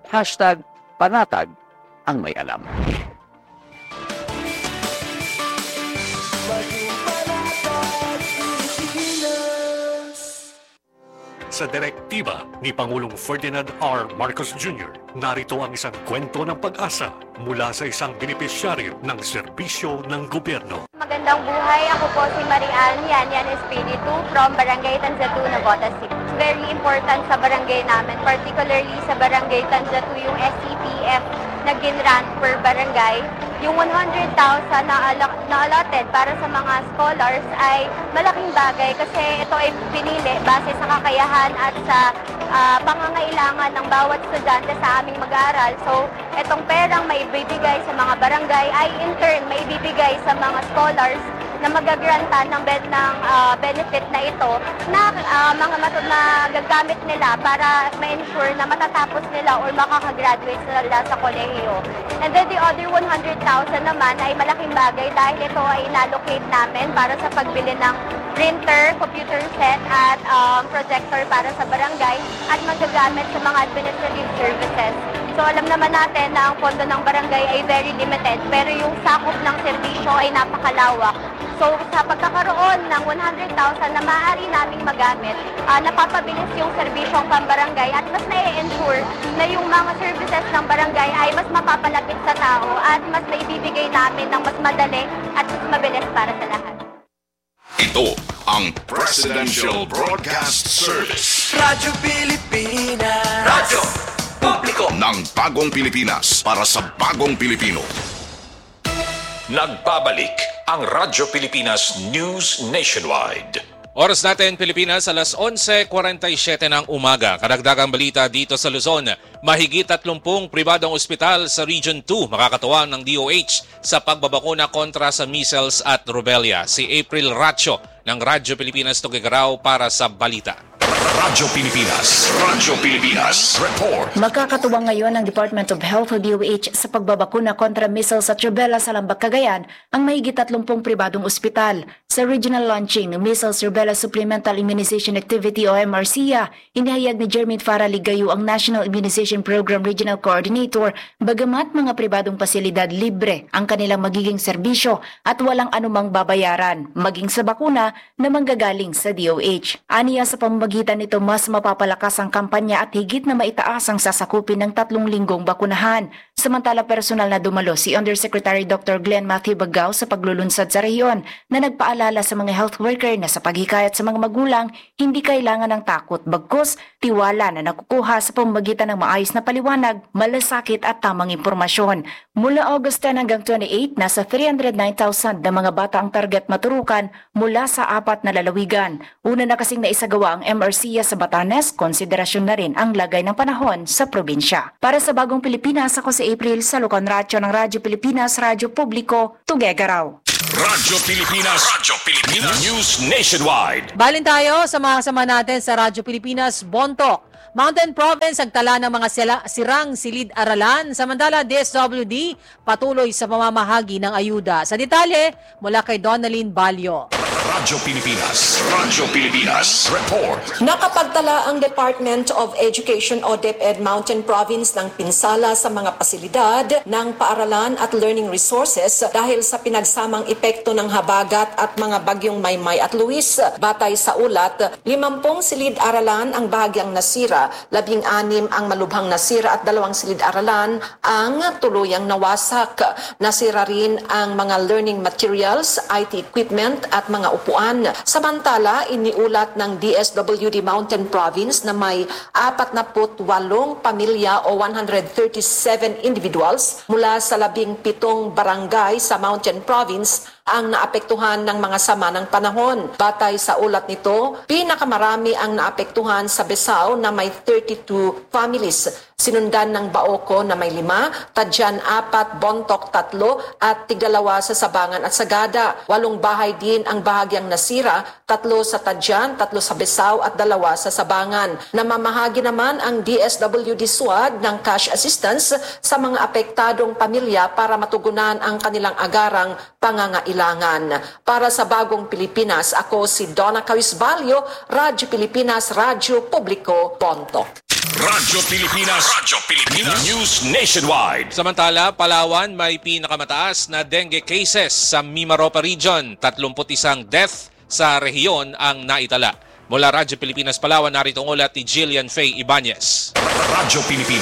#panatag ang may alam. Sa direktiba ni Pangulong Ferdinand R. Marcos Jr., narito ang isang kwento ng pag-asa mula sa isang benepisyaryo ng serbisyo ng gobyerno. Magandang buhay, ako po si Marian Yan Espiritu from Barangay Tanzatu, Navotas City. It's very important sa barangay namin, particularly sa Barangay Tanzatu, yung SCPF na ginrant per barangay. Yung 100,000 na allotted para sa mga scholars ay malaking bagay kasi ito ay pinili base sa kakayahan at sa pangangailangan ng bawat estudyante sa aming mag-aaral. So, itong perang maibibigay sa mga barangay ay in turn maibibigay sa mga scholars na magagrantan ng benefit na ito na gagamit nila para ma-ensure na matatapos nila or makakagraduate sila sa kolehiyo. And then the other 100,000 naman ay malaking bagay dahil ito ay inallocate namin para sa pagbili ng printer, computer set at projector para sa barangay at magagamit sa mga administrative services. So alam naman natin na ang pondo ng barangay ay very limited pero yung sakop ng serbisyo ay napakalawak. So sa pagkakaroon ng 100,000 na maaari naming magamit, napapabilis yung serbisyong pambarangay at mas na-ensure na yung mga services ng barangay ay mas mapapalapit sa tao at mas maibibigay namin ng mas madali at mas mabilis para sa lahat. Ito ang Presidential Broadcast Service. Radyo Pilipinas. Radyo Publiko ng Bagong Pilipinas para sa Bagong Pilipino. Nagbabalik ang Radyo Pilipinas News Nationwide. Oras natin Pilipinas, alas 11:47 ng umaga. Karagdagang balita dito sa Luzon. Mahigit 30 pribadong ospital sa Region 2 makakatuwang ng DOH sa pagbabakuna kontra sa measles at rubella. Si April Racho ng Radyo Pilipinas Tuguegarao para sa balita. Radyo Pilipinas Report. Magkakatuwang ngayon ang Department of Health o DOH sa pagbabakuna kontra measles at rubella sa Lambak, Cagayan ang mahigit 30 pribadong ospital. Sa regional launching ng Measles Rubella Supplemental Immunization Activity o MRCIA, inihayag ni Jermaine Farah Ligayo ang National Immunization Program Regional Coordinator, bagamat mga pribadong pasilidad libre ang kanilang magiging serbisyo at walang anumang babayaran, maging sa bakuna na manggagaling sa DOH. Aniya sa pamamagitan nito mas mapapalakas ang kampanya at higit na maitaas ang sasakupin ng 3 linggong bakunahan. Samantala personal na dumalo si Undersecretary Dr. Glenn Matthew Bagao sa paglulunsad sa rehiyon na nagpaalala sa mga health worker na sa paghikayat sa mga magulang, hindi kailangan ng takot bagkus tiwala na nakukuha sa pamamagitan ng maayos na paliwanag, malasakit at tamang impormasyon. Mula August 10 hanggang 28, nasa 309,000 na mga bata ang target maturukan mula sa 4 na lalawigan. Una na kasing naisagawa ang MRCA sa Batanes, konsiderasyon na rin ang lagay ng panahon sa probinsya. Para sa Bagong Pilipinas, ako si April Salucan Racho ng Radyo Pilipinas, Radyo Publiko, Tuguegarao. Radyo Pilipinas News Nationwide. Balin tayo sa mga kasama natin sa Radyo Pilipinas, Bontoc. Mountain Province agtala ng mga sirang silid-aralan, samantala DSWD patuloy sa pamamahagi ng ayuda. Sa detalye, mula kay Donalyn Balyo. Radyo Pilipinas Report. Nakapagtala ang Department of Education o DepEd Mountain Province ng pinsala sa mga pasilidad ng paaralan at learning resources dahil sa pinagsamang epekto ng habagat at mga bagyong Maymay at Luis. Batay sa ulat, 50 silid-aralan ang bahagyang nasira, 16 ang malubhang nasira at 2 silid-aralan ang tuluyang nawasak. Nasira rin ang mga learning materials, IT equipment at mga upuan. Samantala, iniulat ng DSWD Mountain Province na may 48 pamilya o 137 individuals mula sa 17 barangay sa Mountain Province ang naapektuhan ng mga sama ng panahon. Batay sa ulat nito, pinakamarami ang naapektuhan sa Besao na may 32 families. Sinundan ng Baoco na may 5, Tadjan 4, Bontoc 3 at 2 sa Sabangan at Sagada. 8 bahay din ang bahagyang nasira, 3 sa Tadjan, 3 sa Besao at 2 sa Sabangan. Namamahagi naman ang DSWD SWAD ng cash assistance sa mga apektadong pamilya para matugunan ang kanilang agarang pangangailangan. Para sa Bagong Pilipinas, ako si Donna Cawisbalyo, Radyo Pilipinas, Radyo Publiko, Bontoc. Radyo Pilipinas News Nationwide. Samantala, Palawan may pinakamataas na dengue cases sa Mimaropa Region. 31 death sa rehiyon ang naitala. Mula Radyo Pilipinas Palawan, narito ang ulat ni Jillian Faye Ibanez. Radyo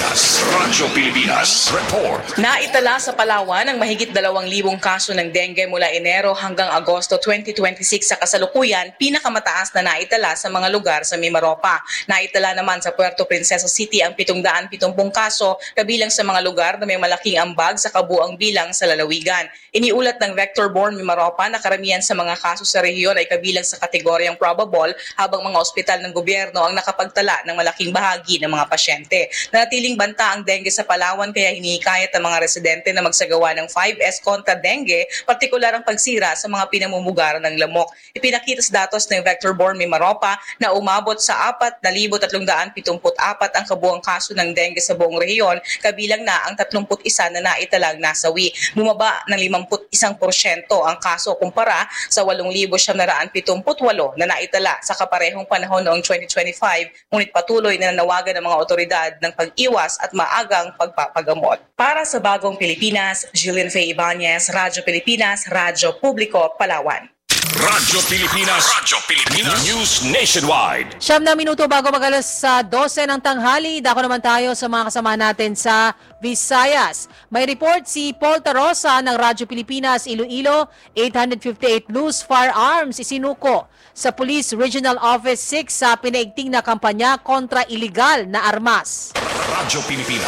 Pilipinas Report. Naitala sa Palawan ang mahigit 2,000 kaso ng dengue mula Enero hanggang Agosto 2026 sa kasalukuyan, pinakamataas na naitala sa mga lugar sa Mimaropa. Naitala naman sa Puerto Princesa City ang 770 kaso, kabilang sa mga lugar na may malaking ambag sa kabuang bilang sa lalawigan. Iniulat ng Vector-borne Mimaropa na karamihan sa mga kaso sa rehiyon ay kabilang sa kategoryang probable, habang mga ospital ng gobyerno ang nakapagtala ng malaking bahagi ng mga pasyente. Nanatiling banta ang dengue sa Palawan, kaya hinihikayat ang mga residente na magsagawa ng 5S kontra dengue, partikular ang pagsira sa mga pinamumugaran ng lamok. Ipinakita sa datos ng Vector-borne Mimaropa na umabot sa 4,374 ang kabuang kaso ng dengue sa buong rehiyon, kabilang na ang 31 na naitalang nasawi. Bumaba ng 51% ang kaso kumpara sa 8,778 na naitala sa kaparehong panahon noong 2025, ngunit patuloy na nanawagan ng mga otoridad ng pag-iwas at maagang pagpapagamot. Para sa Bagong Pilipinas, Jillian Faye Ibanez, Radyo Pilipinas, Radyo Publiko, Palawan. Radyo Pilipinas News Nationwide. 9 na minuto bago mag-alas sa 12 ng tanghali, dako naman tayo sa mga kasama natin sa Visayas. May report si Paul Tarosa ng Radyo Pilipinas Iloilo, 858 loose firearms isinuko sa Police Regional Office 6 sa pinaigting na kampanya kontra iligal na armas. Radyo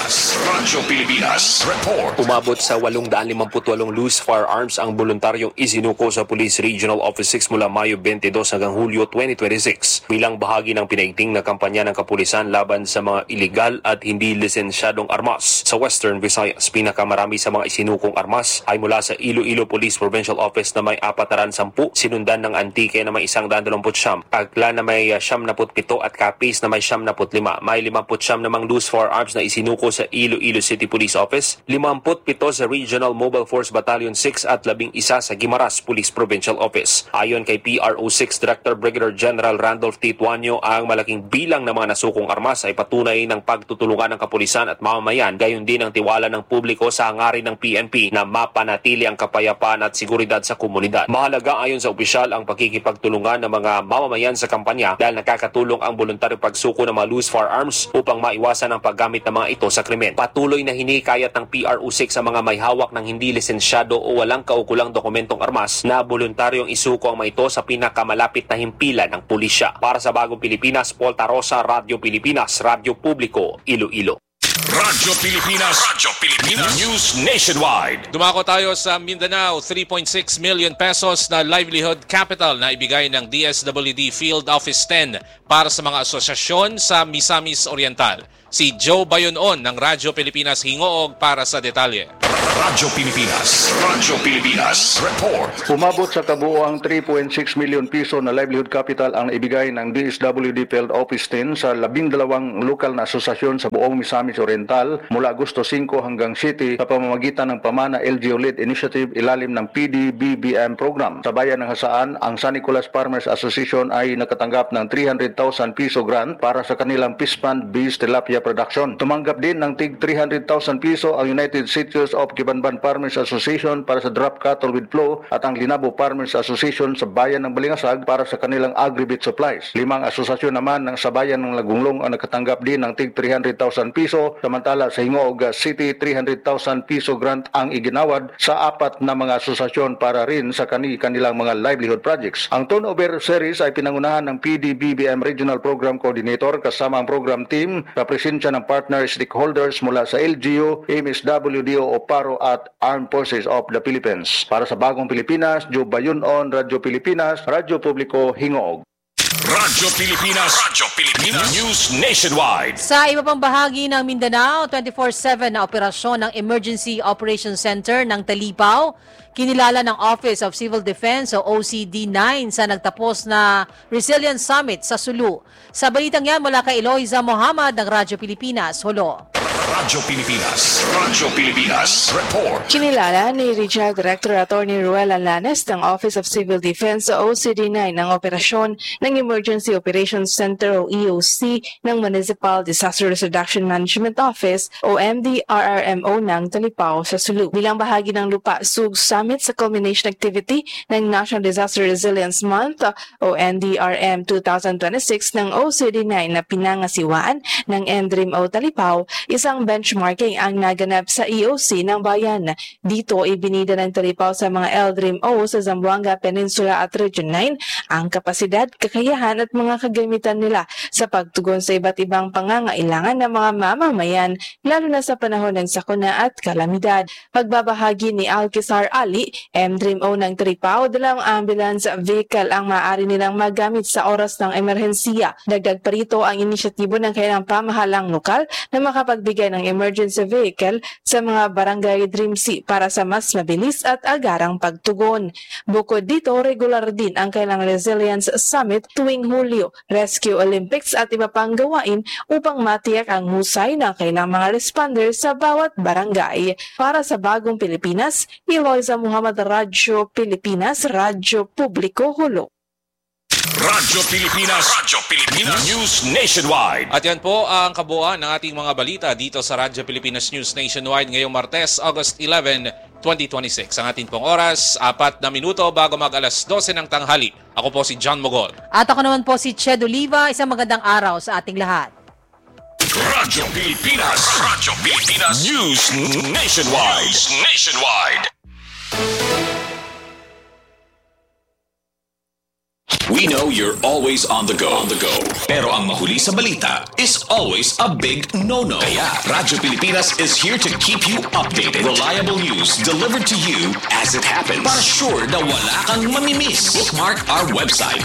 Pilipinas Report. Umabot sa 858 loose firearms ang voluntaryong isinuko sa Police Regional Office 6 mula Mayo 22 hanggang Hulyo 2026 bilang bahagi ng pinaigting na kampanya ng kapulisan laban sa mga iligal at hindi lisensyadong armas. Sa Western Visayas, pinakamarami sa mga isinukong armas ay mula sa Iloilo Police Provincial Office na may 410, sinundan ng Antique na may 129, Aklan na may 77 at Capiz na may 75. May 59 namang loose firearms firearms na isinuko sa Iloilo City Police Office, 57 sa Regional Mobile Force Battalion 6 at 11 sa Guimaras Police Provincial Office. Ayon kay PRO6 Director Brigadier General Randolph T. Tuanyo, ang malaking bilang ng mga nasukong armas ay patunay ng pagtutulungan ng kapulisan at mamamayan, gayon din ang tiwala ng publiko sa hangarin ng PNP na mapanatili ang kapayapaan at seguridad sa komunidad. Mahalaga ayon sa opisyal ang pagkikipagtulungan ng mga mamamayan sa kampanya dahil nakakatulong ang voluntaryong pagsuko ng mga loose firearms upang maiwasan ang paggamit ng mga ito sa krimen. Patuloy na hinikayat ng PRO6 sa mga may hawak ng hindi lisensyado o walang kaukulang dokumentong armas na voluntaryong isuko ang mga ito sa pinakamalapit na himpilan ng pulisya. Para sa Bagong Pilipinas, Paul Tarosa, Radyo Pilipinas, Radyo Publiko, Iloilo. Radyo Pilipinas News Nationwide. Dumako tayo sa Mindanao, 3.6 million pesos na livelihood capital na ibigay ng DSWD Field Office 10 para sa mga asosasyon sa Misamis Oriental. Si Joe Bayonon ng Radyo Pilipinas Hingoog para sa detalye. Radyo Pilipinas Report. Umabot sa kabuoang 3.6 million piso na livelihood capital ang naibigay ng DSWD Field Office 10 sa 12 lokal na asosasyon sa buong Misamis Oriental mula Agosto 5 hanggang 7 sa pamamagitan ng Pamana LGU-led Initiative ilalim ng PDBBM program. Sa bayan ng Hasaan, ang San Nicolas Farmers Association ay nakatanggap ng 300,000 piso grant para sa kanilang fish pond-based tilapia production. Tumanggap din ng tig 300,000 piso ang United Citrus of Kibanban Farmers Association para sa drop cattle with flow at ang Linabo Farmers Association sa bayan ng Balingasag para sa kanilang agri-beet supplies. 5 asosasyon naman ng sa bayan ng Lagunglong ang nakatanggap din ng tig 300,000 piso, samantala sa Hingoog City 300,000 piso grant ang iginawad sa 4 na mga asosasyon para rin sa kanilang mga livelihood projects. Ang turnover series ay pinangunahan ng PDBBM Regional Program Coordinator kasama ang program team sa presensya ng partner stakeholders mula sa LGU, MSWDO o PARO at Armed Forces of the Philippines. Para sa Bagong Pilipinas, Joe Bayonon, Radyo Pilipinas, Radyo Publiko, Hingoog. Radyo Pilipinas News Nationwide. Sa iba pang bahagi ng Mindanao, 24/7 na operasyon ng Emergency Operations Center ng Talipao, kinilala ng Office of Civil Defense o OCD9 sa nagtapos na Resilience Summit sa Sulu. Sa balitang yan mula kay Eloisa Mohamad ng Radyo Pilipinas, Hulo. Radyo Pilipinas Report. Kinilala ni Regional Director Attorney Ruel Alanes ng Office of Civil Defense o OCD9 ng operasyon ng Emergency Operations Center o EOC ng Municipal Disaster Reduction Management Office o MDRRMO ng Talipao sa Sulu. Bilang bahagi ng Lupa Sug Summit sa culmination activity ng National Disaster Resilience Month o NDRM 2026 ng OCD9 na pinangasiwaan ng NDRIMO Talipao, isang benchmarking ang naganap sa EOC ng bayan. Dito ibinida ng Talipao sa mga LDRIMO sa Zamboanga Peninsula at Region 9 ang kapasidad, kakayahan at mga kagamitan nila sa pagtugon sa iba't ibang pangangailangan ng mga mamamayan lalo na sa panahon ng sakuna at kalamidad. Pagbabahagi ni Alkisar Ali, MDRIMO ng Talipao, dalawang ambulance vehicle ang maaari nilang magamit sa oras ng emerhensiya. Dagdag pa rito ang inisyatibo ng kanilang pamahalang lokal na makapagbigay ng emergency vehicle sa mga barangay DRIMC para sa mas mabilis at agarang pagtugon. Bukod dito, regular din ang kailang Resilience Summit tuwing Hulyo, Rescue Olympics at iba pang gawain upang matiyak ang husay ng kailang mga responders sa bawat barangay. Para sa Bagong Pilipinas, Eloisa Muhammad, Radyo Pilipinas, Radyo Publiko, Hulo. Radyo Pilipinas News Nationwide. At yan po ang kabuuan ng ating mga balita dito sa Radyo Pilipinas News Nationwide ngayong Martes, August 11, 2026. Ang ating pong oras, 4 na minuto bago mag alas 12 ng tanghali. Ako po si John Mogol. At ako naman po si Ched Oliva. Isang magandang araw sa ating lahat. Radyo Pilipinas News Nationwide. We know you're always on the go. Pero ang mahuli sa balita is always a big no-no. Kaya Radyo Pilipinas is here to keep you updated. Reliable news delivered to you as it happens. Para sure na wala kang mamimiss. Bookmark our website